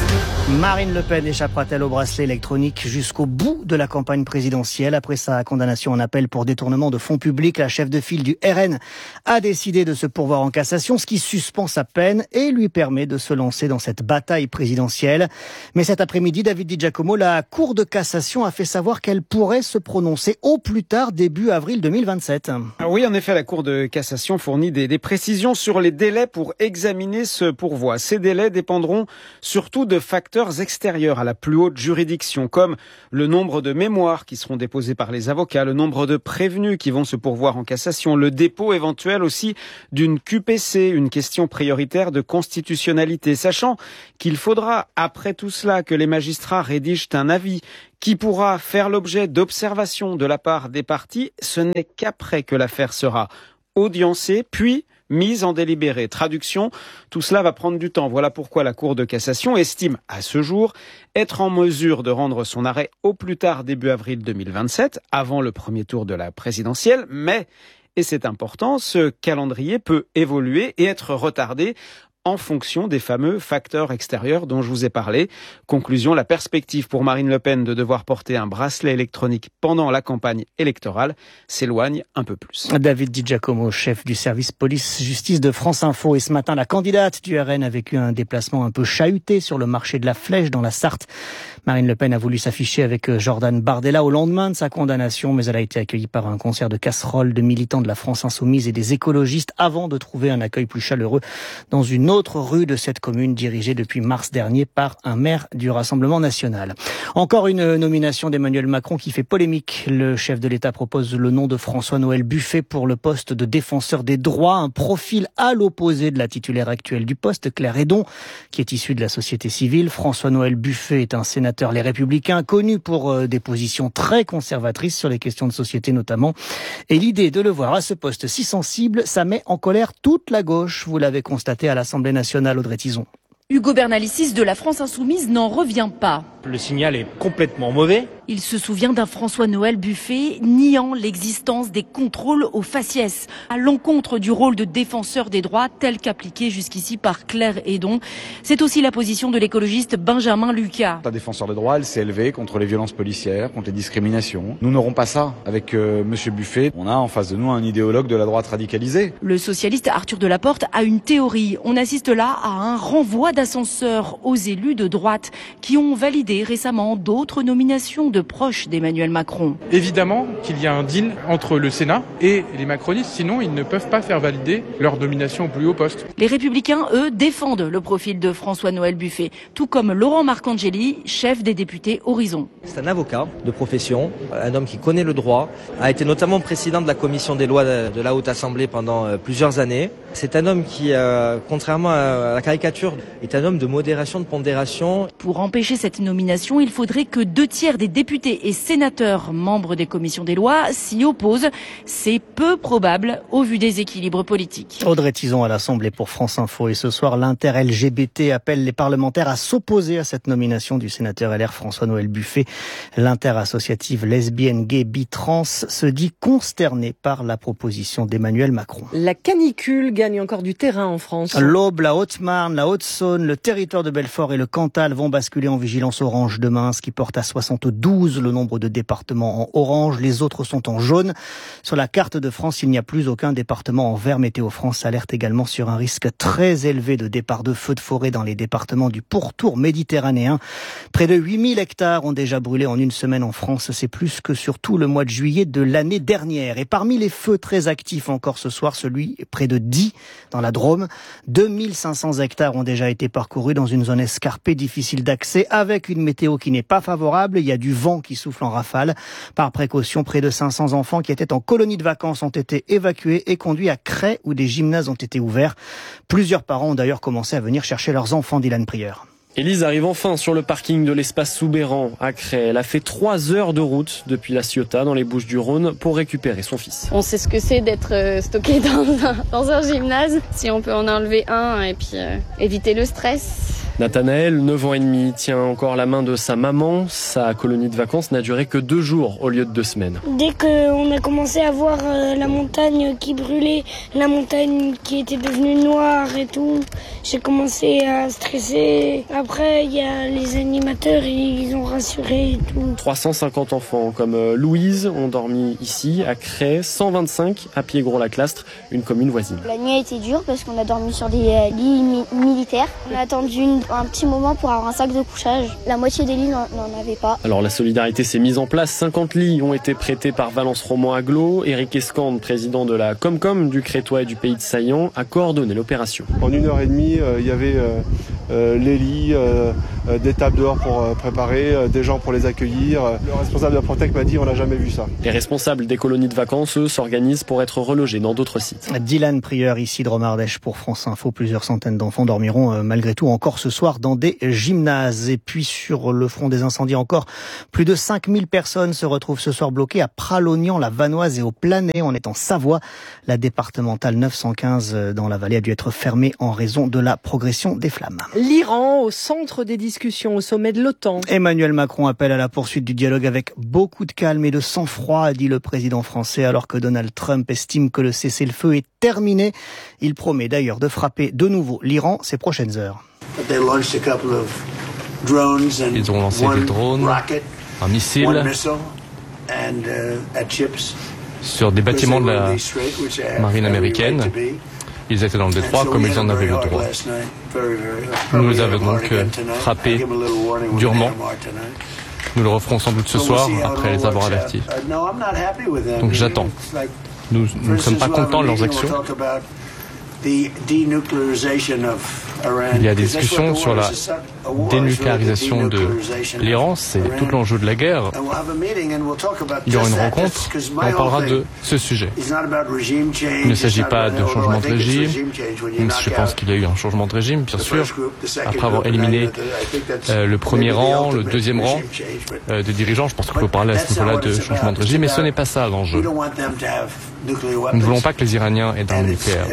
Marine Le Pen échappera-t-elle au bracelet électronique jusqu'au bout de la campagne présidentielle? Après sa condamnation en appel pour détournement de fonds publics, la chef de file du RN a décidé de se pourvoir en cassation, ce qui suspend sa peine et lui permet de se lancer dans cette bataille présidentielle. Mais cet après-midi, David Di Giacomo, la Cour de cassation a fait savoir qu'elle pourrait se prononcer au plus tard début avril 2027. Oui, en effet, la Cour de cassation fournit des précisions sur les délais pour examiner ce pourvoi. Ces délais dépendront surtout de facteurs extérieurs à la plus haute juridiction, comme le nombre de mémoires qui seront déposées par les avocats, le nombre de prévenus qui vont se pourvoir en cassation, le dépôt éventuel aussi d'une QPC, une question prioritaire de constitutionnalité, sachant qu'il faudra, après tout cela, que les magistrats rédigent un avis qui pourra faire l'objet d'observations de la part des parties. Ce n'est qu'après que l'affaire sera audiencée, puis mise en délibéré. Traduction, tout cela va prendre du temps. Voilà pourquoi la Cour de cassation estime à ce jour être en mesure de rendre son arrêt au plus tard début avril 2027, avant le premier tour de la présidentielle. Mais, et c'est important, ce calendrier peut évoluer et être retardé en fonction des fameux facteurs extérieurs dont je vous ai parlé. Conclusion, la perspective pour Marine Le Pen de devoir porter un bracelet électronique pendant la campagne électorale s'éloigne un peu plus. David Di Giacomo, chef du service police-justice de France Info. Et ce matin, la candidate du RN a vécu un déplacement un peu chahuté sur le marché de la Flèche dans la Sarthe. Marine Le Pen a voulu s'afficher avec Jordan Bardella au lendemain de sa condamnation, mais elle a été accueillie par un concert de casseroles de militants de la France Insoumise et des écologistes avant de trouver un accueil plus chaleureux dans une autre rue de cette commune dirigée depuis mars dernier par un maire du Rassemblement national. Encore une nomination d'Emmanuel Macron qui fait polémique. Le chef de l'État propose le nom de François-Noël Buffet pour le poste de défenseur des droits, un profil à l'opposé de la titulaire actuelle du poste, Claire Hédon, qui est issue de la société civile. François-Noël Buffet est un sénateur Les Républicains connu pour des positions très conservatrices sur les questions de société notamment. Et l'idée de le voir à ce poste si sensible, ça met en colère toute la gauche. Vous l'avez constaté à l'Assemblée nationale, Audrey Tizon. Hugo Bernalicis de la France Insoumise n'en revient pas. Le signal est complètement mauvais. Il se souvient d'un François-Noël Buffet niant l'existence des contrôles aux faciès, à l'encontre du rôle de défenseur des droits tel qu'appliqué jusqu'ici par Claire Hédon. C'est aussi la position de l'écologiste Benjamin Lucas. La défenseur des droits, elle s'est élevée contre les violences policières, contre les discriminations. Nous n'aurons pas ça avec Monsieur Buffet. On a en face de nous un idéologue de la droite radicalisée. Le socialiste Arthur Delaporte a une théorie. On assiste là à un renvoi d'ascenseur aux élus de droite qui ont validé récemment d'autres nominations de proches d'Emmanuel Macron. Évidemment qu'il y a un deal entre le Sénat et les macronistes, sinon ils ne peuvent pas faire valider leur nomination au plus haut poste. Les Républicains, eux, défendent le profil de François-Noël Buffet, tout comme Laurent Marcangeli, chef des députés Horizon. C'est un avocat de profession, un homme qui connaît le droit, a été notamment président de la commission des lois de la Haute Assemblée pendant plusieurs années. C'est un homme qui, contrairement à la caricature, est un homme de modération, de pondération. Pour empêcher cette nomination, il faudrait que 2/3 des députés et sénateurs membres des commissions des lois s'y opposent. C'est peu probable au vu des équilibres politiques. Audrey Tizon à l'Assemblée pour France Info. Et ce soir, l'inter-LGBT appelle les parlementaires à s'opposer à cette nomination du sénateur LR François-Noël Buffet. L'inter-associative lesbienne, gay, bi-trans se dit consternée par la proposition d'Emmanuel Macron. La canicule gagne encore du terrain en France. L'Aube, la Haute-Marne, la Haute-Saône, le territoire de Belfort et le Cantal vont basculer en vigilance orange demain, ce qui porte à 72 le nombre de départements en orange. Les autres sont en jaune. Sur la carte de France, il n'y a plus aucun département en vert. Météo France alerte également sur un risque très élevé de départ de feux de forêt dans les départements du pourtour méditerranéen. Près de 8000 hectares ont déjà brûlé en une semaine en France. C'est plus que sur tout le mois de juillet de l'année dernière. Et parmi les feux très actifs encore ce soir, celui près de Die dans la Drôme. 2500 hectares ont déjà été parcourus dans une zone escarpée, difficile d'accès, avec une météo qui n'est pas favorable. Il y a du vent qui souffle en rafale. Par précaution, près de 500 enfants qui étaient en colonie de vacances ont été évacués et conduits à Cray où des gymnases ont été ouverts. Plusieurs parents ont d'ailleurs commencé à venir chercher leurs enfants, Dylan Prieur. Élise arrive enfin sur le parking de l'espace Soubéran à Cray. Elle a fait 3 heures de route depuis La Ciotat dans les Bouches-du-Rhône pour récupérer son fils. On sait ce que c'est d'être stocké dans un gymnase. Si on peut en enlever un et puis éviter le stress. Nathanaël, 9 ans et demi, tient encore la main de sa maman. Sa colonie de vacances n'a duré que 2 jours au lieu de 2 semaines. Dès qu'on a commencé à voir la montagne qui brûlait, la montagne qui était devenue noire et tout, j'ai commencé à stresser. Après, il y a les animateurs, ils ont rassuré et tout. 350 enfants comme Louise ont dormi ici, à Cray, 125 à Pied-Gros-la-Clastre, une commune voisine. La nuit a été dure parce qu'on a dormi sur des lits militaires. On a attendu un petit moment pour avoir un sac de couchage. La moitié des lits n'en avait pas. Alors la solidarité s'est mise en place. 50 lits ont été prêtés par Valence Roman Aglo. Éric Escande, président de la Comcom du Crétois et du Pays de Saillant, a coordonné l'opération. En 1h30, il y avait les lits, des tables dehors pour préparer, des gens pour les accueillir. Le responsable de la Protec m'a dit on n'a jamais vu ça. Les responsables des colonies de vacances, eux, s'organisent pour être relogés dans d'autres sites. Dylan Prieur, ici de Romardèche pour France Info. Plusieurs centaines d'enfants dormiront malgré tout encore ce soir dans des gymnases. Et puis sur le front des incendies encore, plus de 5000 personnes se retrouvent ce soir bloquées à Pralognan, la Vanoise et au Planay. On est en Savoie. La départementale 915 dans la vallée a dû être fermée en raison de la progression des flammes. L'Iran au centre des discussions au sommet de l'OTAN. Emmanuel Macron appelle à la poursuite du dialogue avec beaucoup de calme et de sang-froid, a dit le président français, alors que Donald Trump estime que le cessez-le-feu est terminé. Il promet d'ailleurs de frapper de nouveau l'Iran ces prochaines heures. Ils ont lancé des drones, un missile sur des bâtiments de la marine américaine. Ils étaient dans le détroit comme ils en avaient le droit. Nous les avons donc frappés durement. Nous le referons sans doute ce soir après les avoir avertis. Donc j'attends. Nous ne sommes pas contents de leurs actions. Il y a des discussions sur la dénucléarisation de l'Iran, c'est tout l'enjeu de la guerre. Il y aura une rencontre et on parlera de ce sujet. Il ne s'agit pas de changement de régime, même si je pense qu'il y a eu un changement de régime, bien sûr, après avoir éliminé le premier rang, le deuxième rang des dirigeants. Je pense qu'on peut parler à ce niveau-là de changement de régime, mais ce n'est pas ça l'enjeu. Nous ne voulons pas que les Iraniens aient d'armes nucléaires.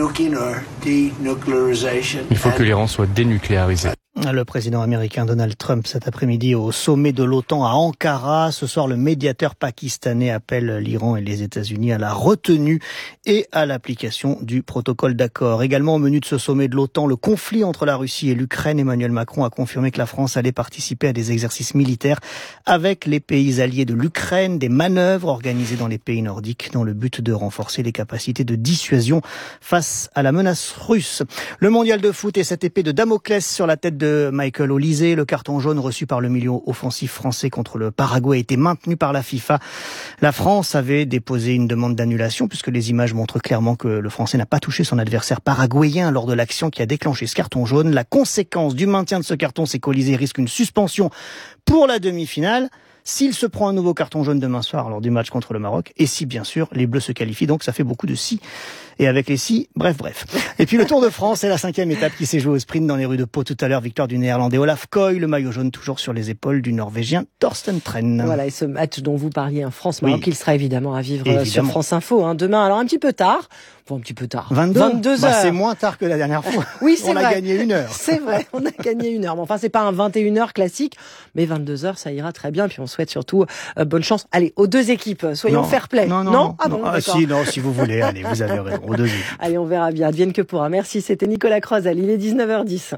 Il faut que l'Iran soit dénucléarisé. Le président américain Donald Trump cet après-midi au sommet de l'OTAN à Ankara. Ce soir, le médiateur pakistanais appelle l'Iran et les États-Unis à la retenue et à l'application du protocole d'accord. Également au menu de ce sommet de l'OTAN, le conflit entre la Russie et l'Ukraine. Emmanuel Macron a confirmé que la France allait participer à des exercices militaires avec les pays alliés de l'Ukraine, des manœuvres organisées dans les pays nordiques dans le but de renforcer les capacités de dissuasion face à la menace russe. Le mondial de foot et cette épée de Damoclès sur la tête de Michael Olise. Le carton jaune reçu par le milieu offensif français contre le Paraguay a été maintenu par la FIFA. La France avait déposé une demande d'annulation puisque les images montrent clairement que le Français n'a pas touché son adversaire paraguayen lors de l'action qui a déclenché ce carton jaune. La conséquence du maintien de ce carton, c'est qu'Olise risque une suspension pour la demi-finale. S'il se prend un nouveau carton jaune demain soir lors du match contre le Maroc, et si bien sûr les Bleus se qualifient, donc ça fait beaucoup de si. Et avec les si, bref. Et puis le Tour de France, c'est la 5e étape qui s'est jouée au sprint dans les rues de Pau tout à l'heure. Victoire du Néerlandais Olaf Koy, le maillot jaune toujours sur les épaules du Norvégien Thorsten Tren. Voilà, et ce match dont vous parliez, France-Maroc, il sera évidemment à vivre sur France Info demain. Alors un petit peu tard. 22 heures. C'est moins tard que la dernière fois. Oui, c'est vrai. On a gagné 1 heure. C'est vrai, on a gagné 1 heure. Bon, enfin, c'est pas un 21h classique, mais 22 heures, ça ira très bien. Puis on souhaite surtout bonne chance. Allez, aux deux équipes, soyons fair-play. Non. Ah bon, si vous voulez, allez, vous avez raison. Aux deux équipes. Allez, on verra bien. Advienne que pourra. Merci, c'était Nicolas Croisel. Il est 19h10.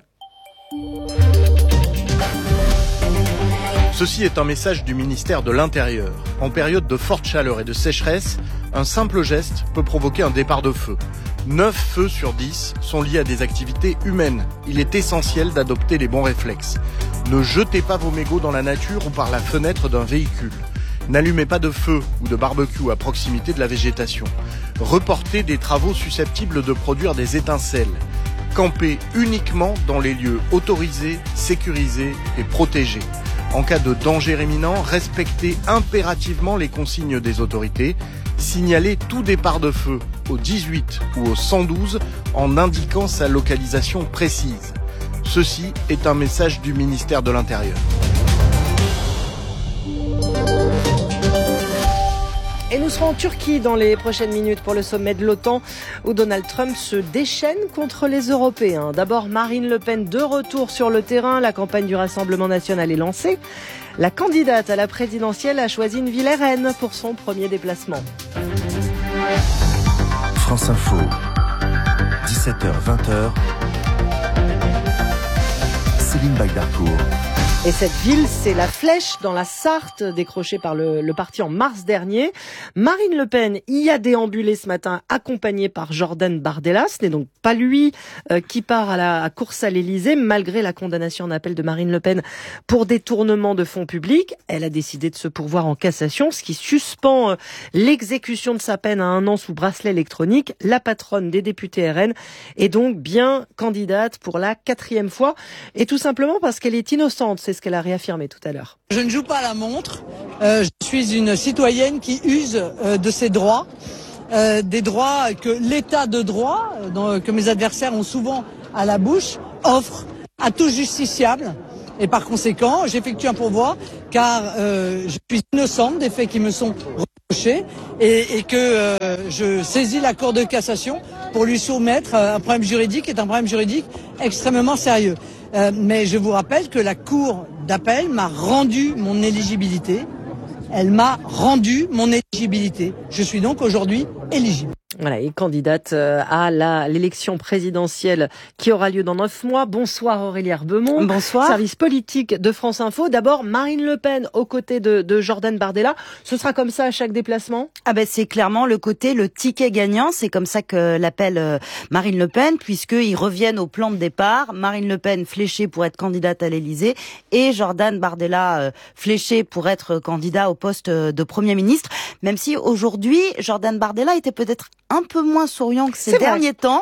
Ceci est un message du ministère de l'Intérieur. En période de forte chaleur et de sécheresse, un simple geste peut provoquer un départ de feu. 9 feux sur 10 sont liés à des activités humaines. Il est essentiel d'adopter les bons réflexes. Ne jetez pas vos mégots dans la nature ou par la fenêtre d'un véhicule. N'allumez pas de feu ou de barbecue à proximité de la végétation. Reportez des travaux susceptibles de produire des étincelles. Campez uniquement dans les lieux autorisés, sécurisés et protégés. En cas de danger imminent, respectez impérativement les consignes des autorités. Signalez tout départ de feu au 18 ou au 112 en indiquant sa localisation précise. Ceci est un message du ministère de l'Intérieur. Et nous serons en Turquie dans les prochaines minutes pour le sommet de l'OTAN où Donald Trump se déchaîne contre les Européens. D'abord, Marine Le Pen de retour sur le terrain. La campagne du Rassemblement national est lancée. La candidate à la présidentielle a choisi une ville RN pour son premier déplacement. France Info, 17h-20h, Céline Bagdarcourt. Et cette ville, c'est La Flèche, dans la Sarthe, décrochée par le parti en mars dernier. Marine Le Pen y a déambulé ce matin, accompagnée par Jordan Bardella. Ce n'est donc pas lui qui part à la course à l'Élysée, malgré la condamnation en appel de Marine Le Pen pour détournement de fonds publics. Elle a décidé de se pourvoir en cassation, ce qui suspend l'exécution de sa peine à 1 an sous bracelet électronique. La patronne des députés RN est donc bien candidate pour la 4e fois, et tout simplement parce qu'elle est innocente. C'est ce qu'elle a réaffirmé tout à l'heure. Je ne joue pas à la montre. Je suis une citoyenne qui use de ses droits, des droits que l'état de droit, que mes adversaires ont souvent à la bouche, offre à tout justiciable. Et par conséquent, j'effectue un pourvoi car je suis innocente des faits qui me sont reprochés et que je saisis la Cour de cassation pour lui soumettre un problème juridique qui est un problème juridique extrêmement sérieux. Mais je vous rappelle que la Cour d'appel m'a rendu mon éligibilité. Elle m'a rendu mon éligibilité. Je suis donc aujourd'hui éligible. Voilà, et candidate à l'élection présidentielle qui aura lieu dans 9 mois. Bonsoir Aurélie Herbemont. Bonsoir. Service politique de France Info. D'abord, Marine Le Pen aux côtés de Jordan Bardella. Ce sera comme ça à chaque déplacement ? C'est clairement le ticket gagnant. C'est comme ça que l'appelle Marine Le Pen, puisqu'ils reviennent au plan de départ. Marine Le Pen fléchée pour être candidate à l'Élysée et Jordan Bardella fléché pour être candidat au poste de Premier ministre. Même si aujourd'hui, Jordan Bardella était peut-être un peu moins souriant que ces derniers temps.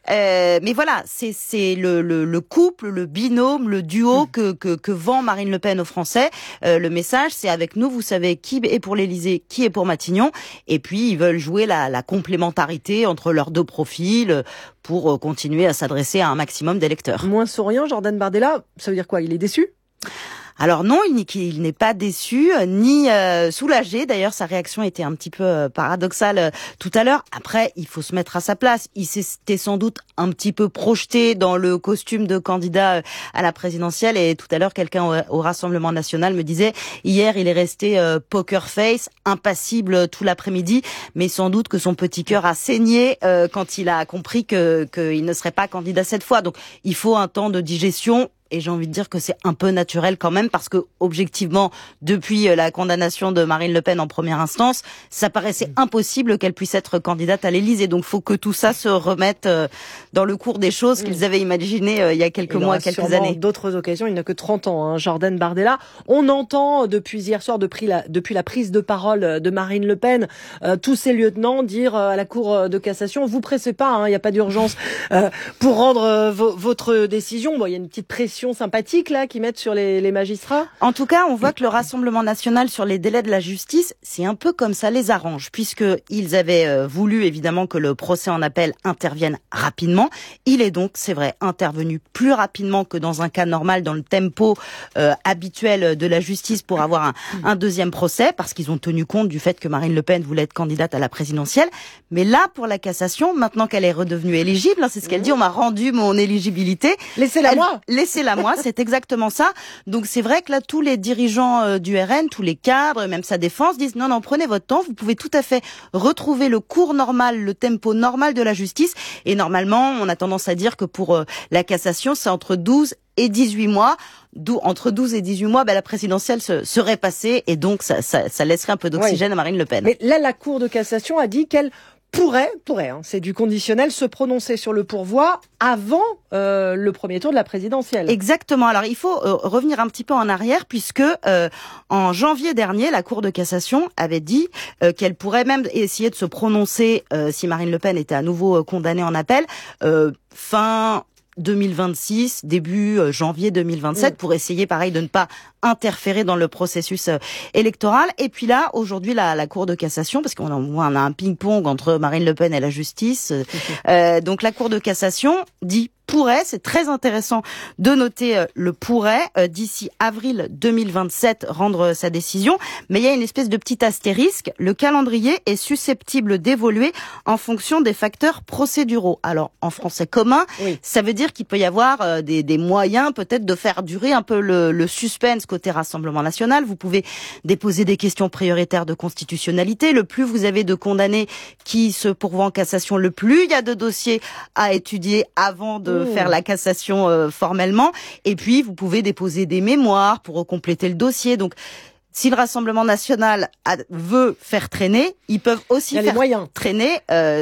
Mais voilà, c'est le couple, le binôme, le duo que vend Marine Le Pen aux Français. Le message, c'est avec nous, vous savez qui est pour l'Élysée, qui est pour Matignon. Et puis, ils veulent jouer la complémentarité entre leurs deux profils pour continuer à s'adresser à un maximum d'électeurs. Moins souriant, Jordan Bardella, ça veut dire quoi ? Il est déçu ? Alors non, il n'est pas déçu, ni soulagé. D'ailleurs, sa réaction était un petit peu paradoxale tout à l'heure. Après, il faut se mettre à sa place. Il s'était sans doute un petit peu projeté dans le costume de candidat à la présidentielle. Et tout à l'heure, quelqu'un au Rassemblement national me disait, hier, il est resté poker face, impassible tout l'après-midi. Mais sans doute que son petit cœur a saigné quand il a compris qu'il ne serait pas candidat cette fois. Donc, il faut un temps de digestion. Et j'ai envie de dire que c'est un peu naturel quand même, parce que objectivement, depuis la condamnation de Marine Le Pen en première instance, ça paraissait impossible qu'elle puisse être candidate à l'Élysée. Donc, faut que tout ça se remette dans le cours des choses qu'ils avaient imaginées il y a quelques mois, quelques années. D'autres occasions, il n'a que 30 ans, Jordan Bardella. On entend depuis hier soir, depuis la prise de parole de Marine Le Pen, tous ces lieutenants dire à la Cour de cassation, vous pressez pas, il n'y a pas d'urgence pour rendre votre décision. Bon, il y a une petite pression sympathique là qu'ils mettent sur les magistrats. En tout cas, on voit que le Rassemblement national sur les délais de la justice, c'est un peu comme ça les arrange, puisque ils avaient voulu évidemment que le procès en appel intervienne rapidement. Il est donc, c'est vrai, intervenu plus rapidement que dans un cas normal, dans le tempo habituel de la justice pour avoir un deuxième procès, parce qu'ils ont tenu compte du fait que Marine Le Pen voulait être candidate à la présidentielle. Mais là, pour la cassation, maintenant qu'elle est redevenue éligible, c'est ce qu'elle dit, on m'a rendu mon éligibilité. Laissez-la moi. Laissez-la moi, c'est exactement ça. Donc c'est vrai que là, tous les dirigeants du RN, tous les cadres, même sa défense, disent non, prenez votre temps, vous pouvez tout à fait retrouver le cours normal, le tempo normal de la justice. Et normalement, on a tendance à dire que pour la cassation, c'est entre 12 et 18 mois. Entre 12 et 18 mois, la présidentielle serait passée, et donc ça laisserait un peu d'oxygène à Marine Le Pen. Mais là, la Cour de cassation a dit qu'elle pourrait, c'est du conditionnel, se prononcer sur le pourvoi avant le premier tour de la présidentielle. Exactement. Alors il faut revenir un petit peu en arrière, puisque en janvier dernier, la Cour de cassation avait dit qu'elle pourrait même essayer de se prononcer si Marine Le Pen était à nouveau condamnée en appel fin 2026, début janvier 2027, pour essayer, pareil, de ne pas interférer dans le processus électoral. Et puis là, aujourd'hui, la Cour de cassation, parce qu'on a un ping-pong entre Marine Le Pen et la justice, donc la Cour de cassation dit pourrait, c'est très intéressant de noter le pourrait, d'ici avril 2027 rendre sa décision, mais il y a une espèce de petit astérisque, le calendrier est susceptible d'évoluer en fonction des facteurs procéduraux. Alors en français commun, ça veut dire qu'il peut y avoir des moyens peut-être de faire durer un peu le suspense côté Rassemblement national. Vous pouvez déposer des questions prioritaires de constitutionnalité, le plus vous avez de condamnés qui se pourvoient en cassation, le plus il y a de dossiers à étudier avant de faire la cassation formellement. Et puis, vous pouvez déposer des mémoires pour compléter le dossier. Donc, si le Rassemblement national veut faire traîner, ils peuvent aussi faire traîner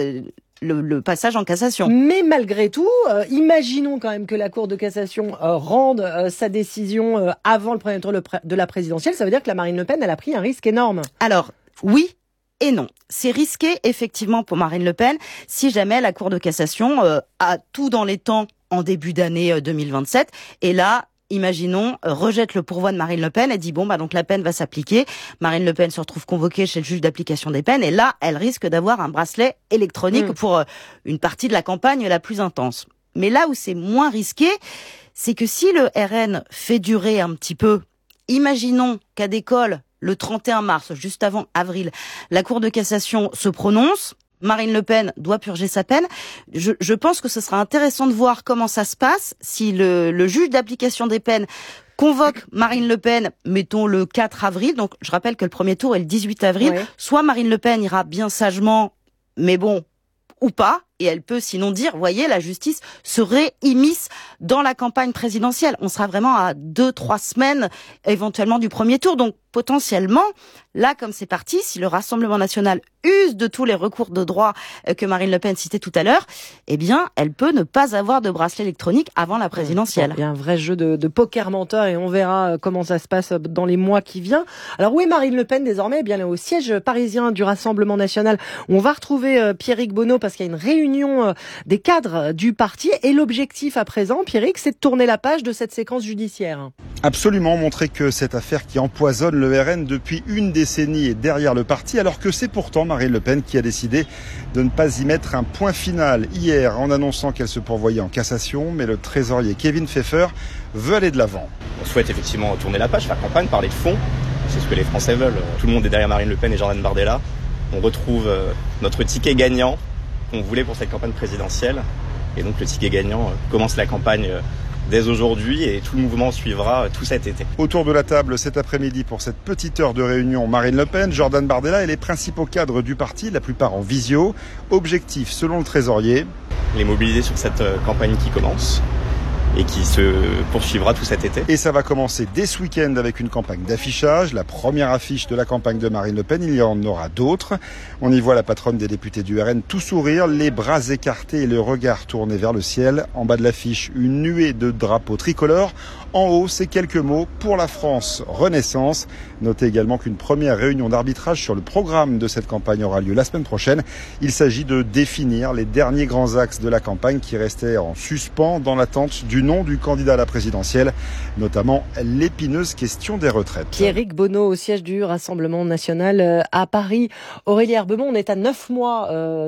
le passage en cassation. Mais malgré tout, imaginons quand même que la Cour de cassation rende sa décision avant le premier tour de la présidentielle. Ça veut dire que la Marine Le Pen, elle a pris un risque énorme. Alors, oui et non. C'est risqué, effectivement, pour Marine Le Pen, si jamais la Cour de cassation a tout dans les temps en début d'année 2027. Et là, imaginons, rejette le pourvoi de Marine Le Pen et dit donc la peine va s'appliquer. Marine Le Pen se retrouve convoquée chez le juge d'application des peines et là, elle risque d'avoir un bracelet électronique pour une partie de la campagne la plus intense. Mais là où c'est moins risqué, c'est que si le RN fait durer un petit peu, imaginons qu'à décolle le 31 mars, juste avant avril, la Cour de cassation se prononce, Marine Le Pen doit purger sa peine. Je pense que ce sera intéressant de voir comment ça se passe si le juge d'application des peines convoque Marine Le Pen, mettons le 4 avril. Donc, je rappelle que le premier tour est le 18 avril. Ouais. Soit Marine Le Pen ira bien sagement, mais bon, ou pas. Et elle peut sinon dire, voyez, la justice serait immisce dans la campagne présidentielle. On sera vraiment à 2-3 semaines, éventuellement, du premier tour. Donc, potentiellement, là, comme c'est parti, si le Rassemblement national use de tous les recours de droit que Marine Le Pen citait tout à l'heure, eh bien, elle peut ne pas avoir de bracelet électronique avant la présidentielle. Il y a un vrai jeu de poker menteur et on verra comment ça se passe dans les mois qui viennent. Alors, où est Marine Le Pen désormais? Eh bien, au siège parisien du Rassemblement national, on va retrouver Pierrick Bonneau parce qu'il y a une réunion des cadres du parti et l'objectif à présent, Pierrick, c'est de tourner la page de cette séquence judiciaire. Absolument, montrer que cette affaire qui empoisonne le RN depuis une décennie est derrière le parti, alors que c'est pourtant Marine Le Pen qui a décidé de ne pas y mettre un point final hier en annonçant qu'elle se pourvoyait en cassation, mais le trésorier Kevin Pfeffer veut aller de l'avant. On souhaite effectivement tourner la page, faire campagne, parler de fond, c'est ce que les Français veulent. Tout le monde est derrière Marine Le Pen et Jordan Bardella. On retrouve notre ticket gagnant qu'on voulait pour cette campagne présidentielle. Et donc le ticket gagnant commence la campagne dès aujourd'hui et tout le mouvement suivra tout cet été. Autour de la table cet après-midi pour cette petite heure de réunion, Marine Le Pen, Jordan Bardella et les principaux cadres du parti, la plupart en visio. Objectif selon le trésorier. Les mobiliser sur cette campagne qui commence et qui se poursuivra tout cet été. Et ça va commencer dès ce week-end avec une campagne d'affichage. La première affiche de la campagne de Marine Le Pen, il y en aura d'autres. On y voit la patronne des députés du RN tout sourire, les bras écartés et le regard tourné vers le ciel. En bas de l'affiche, une nuée de drapeaux tricolores. En haut, ces quelques mots pour la France Renaissance. Notez également qu'une première réunion d'arbitrage sur le programme de cette campagne aura lieu la semaine prochaine. Il s'agit de définir les derniers grands axes de la campagne qui restaient en suspens dans l'attente du nom du candidat à la présidentielle, notamment l'épineuse question des retraites. Pierrick Bonneau au siège du Rassemblement national à Paris. Aurélie Herbemont, on est à 9 mois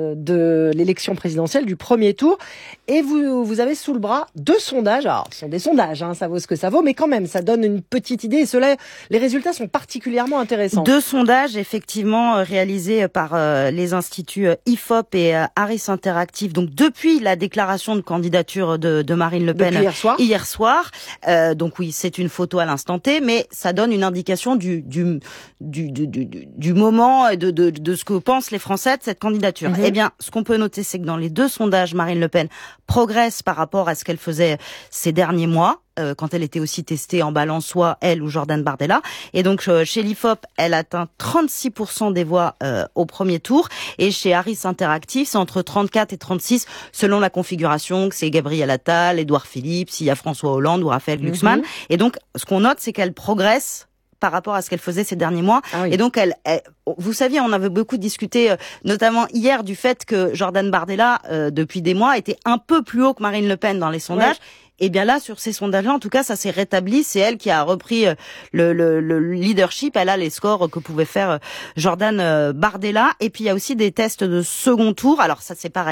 de l'élection présidentielle, du premier tour, et vous avez sous le bras 2 sondages. Alors, ce sont des sondages, ça vaut ce que ça vaut, mais quand même, ça donne une petite idée, et les résultats sont particulièrement intéressants. 2 sondages, effectivement, réalisés par les instituts IFOP et Harris Interactive, donc depuis la déclaration de candidature de Marine Le Pen hier soir. Donc oui, c'est une photo à l'instant T, mais ça donne une indication du moment de ce que pensent les Français de cette candidature. Eh bien, ce qu'on peut noter, c'est que dans les 2 sondages, Marine Le Pen progresse par rapport à ce qu'elle faisait ces derniers mois. Quand elle était aussi testée en balance, soit elle ou Jordan Bardella. Et donc, chez l'IFOP, elle atteint 36% des voix au premier tour. Et chez Harris Interactive, c'est entre 34 et 36, selon la configuration, que c'est Gabriel Attal, Édouard Philippe, s'il y a François Hollande ou Raphaël Glucksmann. Et donc, ce qu'on note, c'est qu'elle progresse par rapport à ce qu'elle faisait ces derniers mois. Ah oui. Et donc, vous saviez, on avait beaucoup discuté, notamment hier, du fait que Jordan Bardella, depuis des mois, était un peu plus haut que Marine Le Pen dans les sondages. Ouais. Et bien là, sur ces sondages-là, en tout cas, ça s'est rétabli. C'est elle qui a repris le leadership. Elle a les scores que pouvait faire Jordan Bardella. Et puis, il y a aussi des tests de second tour. Alors ça, c'est pareil, c'est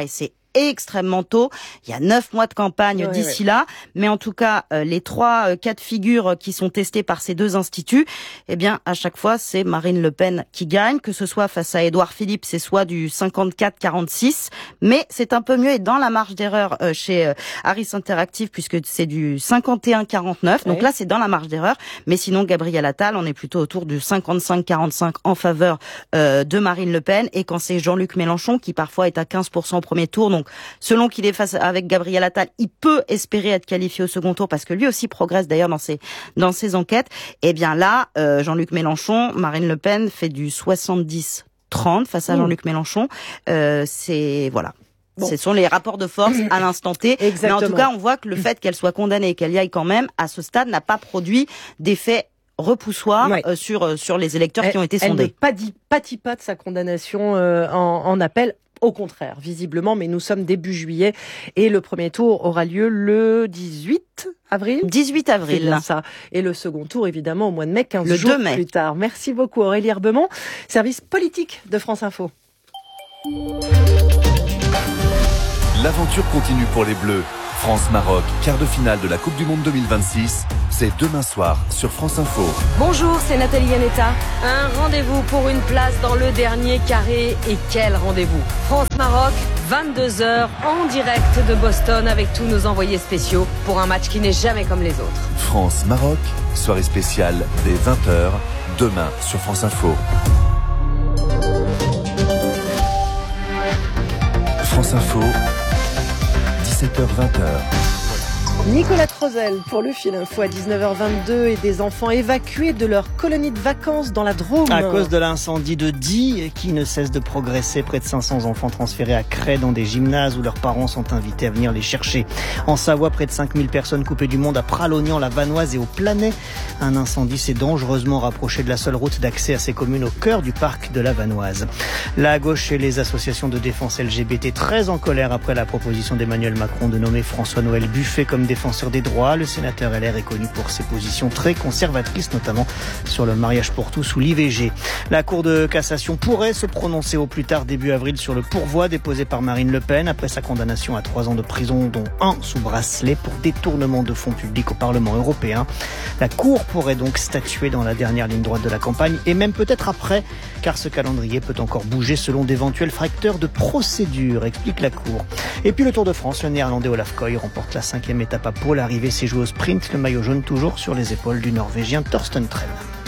extrêmement tôt. Il y a 9 mois de campagne d'ici là. Mais en tout cas, les 3 cas de figure qui sont testés par ces 2 instituts, eh bien, à chaque fois, c'est Marine Le Pen qui gagne, que ce soit face à Édouard Philippe, c'est soit du 54-46, mais c'est un peu mieux et dans la marge d'erreur chez Harris Interactive, puisque c'est du 51-49. Donc là, c'est dans la marge d'erreur. Mais sinon, Gabriel Attal, on est plutôt autour du 55-45 en faveur de Marine Le Pen. Et quand c'est Jean-Luc Mélenchon, qui parfois est à 15% au premier tour, donc selon qu'il est face avec Gabriel Attal, il peut espérer être qualifié au second tour, parce que lui aussi progresse d'ailleurs dans ses enquêtes. Et bien là, Jean-Luc Mélenchon, Marine Le Pen fait du 70-30 face à Jean-Luc Mélenchon. C'est voilà. Bon. Ce sont les rapports de force à l'instant T. Exactement. Mais en tout cas, on voit que le fait qu'elle soit condamnée et qu'elle y aille quand même, à ce stade, n'a pas produit d'effet repoussoir sur les électeurs qui ont été sondés. Elle ne pâtit pas de sa condamnation en appel. Au contraire, visiblement, mais nous sommes début juillet et le premier tour aura lieu le 18 avril. 18 avril. C'est bien ça. Et le second tour, évidemment, au mois de mai, 15 le jours 2 mai. Plus tard. Merci beaucoup Aurélie Herbemont, service politique de France Info. L'aventure continue pour les Bleus. France-Maroc, quart de finale de la Coupe du Monde 2026. C'est demain soir sur France Info. Bonjour, c'est Nathalie Yanetta. Un rendez-vous pour une place dans le dernier carré. Et quel rendez-vous! France-Maroc, 22h, en direct de Boston avec tous nos envoyés spéciaux pour un match qui n'est jamais comme les autres. France-Maroc, soirée spéciale dès 20h, demain sur France Info. France Info, 17h-20h. Nicolas Trozel pour le fil info à 19h22 et des enfants évacués de leur colonie de vacances dans la Drôme. À cause de l'incendie de Die qui ne cesse de progresser, près de 500 enfants transférés à Cray dans des gymnases où leurs parents sont invités à venir les chercher. En Savoie, près de 5000 personnes coupées du monde à Pralognan, la Vanoise et au Planay. Un incendie s'est dangereusement rapproché de la seule route d'accès à ces communes au cœur du parc de la Vanoise. La gauche et les associations de défense LGBT très en colère après la proposition d'Emmanuel Macron de nommer François-Noël Buffet comme défenseur des droits. Le sénateur LR est connu pour ses positions très conservatrices, notamment sur le mariage pour tous ou l'IVG. La Cour de cassation pourrait se prononcer au plus tard début avril sur le pourvoi déposé par Marine Le Pen après sa condamnation à 3 ans de prison, dont 1 sous bracelet pour détournement de fonds publics au Parlement européen. La Cour pourrait donc statuer dans la dernière ligne droite de la campagne et même peut-être après, car ce calendrier peut encore bouger selon d'éventuels facteurs de procédure, explique la Cour. Et puis le Tour de France, le néerlandais Olaf Koy remporte la 5e étape à Pau. L'arrivée s'est jouée au sprint, le maillot jaune toujours sur les épaules du Norvégien Thorsten Tren.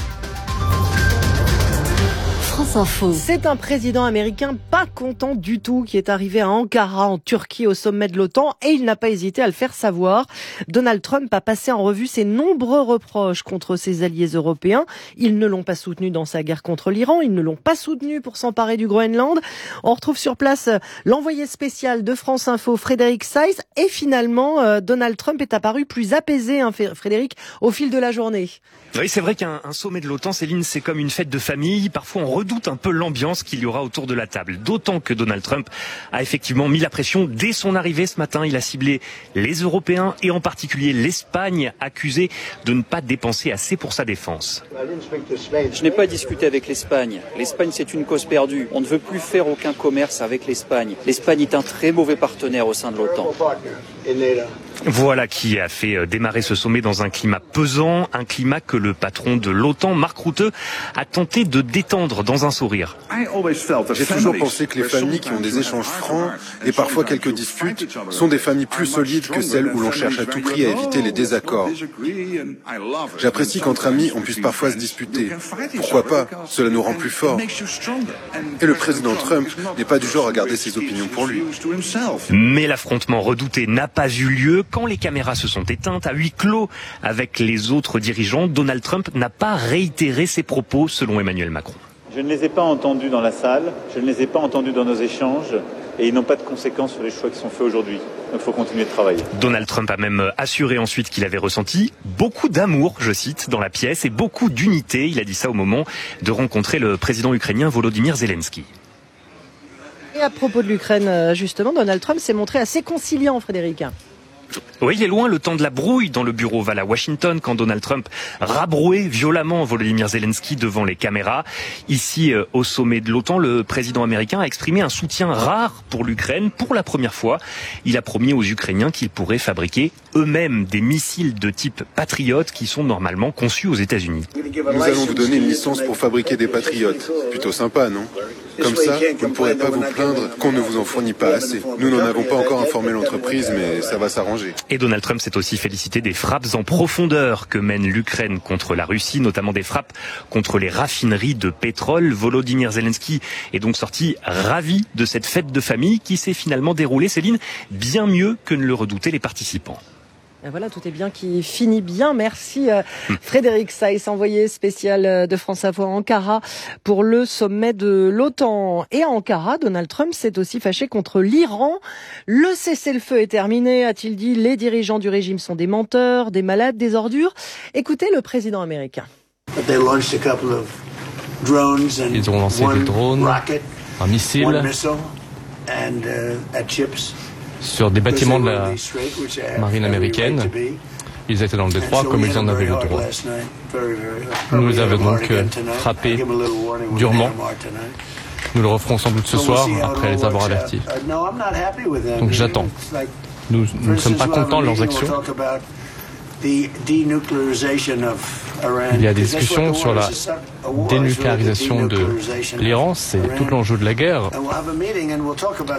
France Info. C'est un président américain pas content du tout qui est arrivé à Ankara en Turquie au sommet de l'OTAN et il n'a pas hésité à le faire savoir. Donald Trump a passé en revue ses nombreux reproches contre ses alliés européens. Ils ne l'ont pas soutenu dans sa guerre contre l'Iran, ils ne l'ont pas soutenu pour s'emparer du Groenland. On retrouve sur place l'envoyé spécial de France Info, Frédéric Saiz, et finalement Donald Trump est apparu plus apaisé, Frédéric, au fil de la journée. Oui, c'est vrai qu'un sommet de l'OTAN, Céline, c'est comme une fête de famille. Parfois, on redoute un peu l'ambiance qu'il y aura autour de la table. D'autant que Donald Trump a effectivement mis la pression dès son arrivée ce matin. Il a ciblé les Européens et en particulier l'Espagne, accusée de ne pas dépenser assez pour sa défense. Je n'ai pas discuté avec l'Espagne. L'Espagne, c'est une cause perdue. On ne veut plus faire aucun commerce avec l'Espagne. L'Espagne est un très mauvais partenaire au sein de l'OTAN. Voilà qui a fait démarrer ce sommet dans un climat pesant, un climat que le patron de l'OTAN, Mark Rutte, a tenté de détendre dans un sourire. J'ai toujours pensé que les familles qui ont des échanges francs et parfois quelques disputes sont des familles plus solides que celles où l'on cherche à tout prix à éviter les désaccords. J'apprécie qu'entre amis on puisse parfois se disputer. Pourquoi pas? Cela nous rend plus forts. Et le président Trump n'est pas du genre à garder ses opinions pour lui. Mais l'affrontement redouté n'a pas eu lieu. Quand les caméras se sont éteintes à huis clos avec les autres dirigeants, Donald Trump n'a pas réitéré ses propos selon Emmanuel Macron. Je ne les ai pas entendus dans la salle, je ne les ai pas entendus dans nos échanges et ils n'ont pas de conséquences sur les choix qui sont faits aujourd'hui. Donc il faut continuer de travailler. Donald Trump a même assuré ensuite qu'il avait ressenti beaucoup d'amour, je cite, dans la pièce et beaucoup d'unité. Il a dit ça au moment de rencontrer le président ukrainien Volodymyr Zelensky. Et à propos de l'Ukraine, justement, Donald Trump s'est montré assez conciliant, Frédéric. Oui, il est loin le temps de la brouille dans le bureau Oval à Washington quand Donald Trump rabrouait violemment Volodymyr Zelensky devant les caméras. Ici, au sommet de l'OTAN, le président américain a exprimé un soutien rare pour l'Ukraine. Pour la première fois, il a promis aux Ukrainiens qu'ils pourraient fabriquer eux-mêmes des missiles de type Patriot qui sont normalement conçus aux États-Unis. Nous allons vous donner une licence pour fabriquer des Patriotes. Plutôt sympa, non ? Comme ça, vous ne pourrez pas vous plaindre qu'on ne vous en fournit pas assez. Nous n'en avons pas encore informé l'entreprise, mais ça va s'arranger. Et Donald Trump s'est aussi félicité des frappes en profondeur que mène l'Ukraine contre la Russie, notamment des frappes contre les raffineries de pétrole. Volodymyr Zelensky est donc sorti ravi de cette fête de famille qui s'est finalement déroulée, Céline, bien mieux que ne le redoutaient les participants. Et voilà, tout est bien qui finit bien. Merci Frédéric Saïs, envoyé spécial de France Info à Ankara pour le sommet de l'OTAN. Et à Ankara, Donald Trump s'est aussi fâché contre l'Iran. Le cessez-le-feu est terminé, a-t-il dit. Les dirigeants du régime sont des menteurs, des malades, des ordures. Écoutez le président américain. Ils ont lancé des drones, un missile sur des bâtiments de la marine américaine. Ils étaient dans le détroit comme ils en avaient le droit. Nous les avons donc frappés durement. Nous le referons sans doute ce soir après les avoir avertis. Donc j'attends. Nous ne sommes pas contents de leurs actions. Il y a des discussions sur la dénucléarisation de l'Iran, c'est tout l'enjeu de la guerre.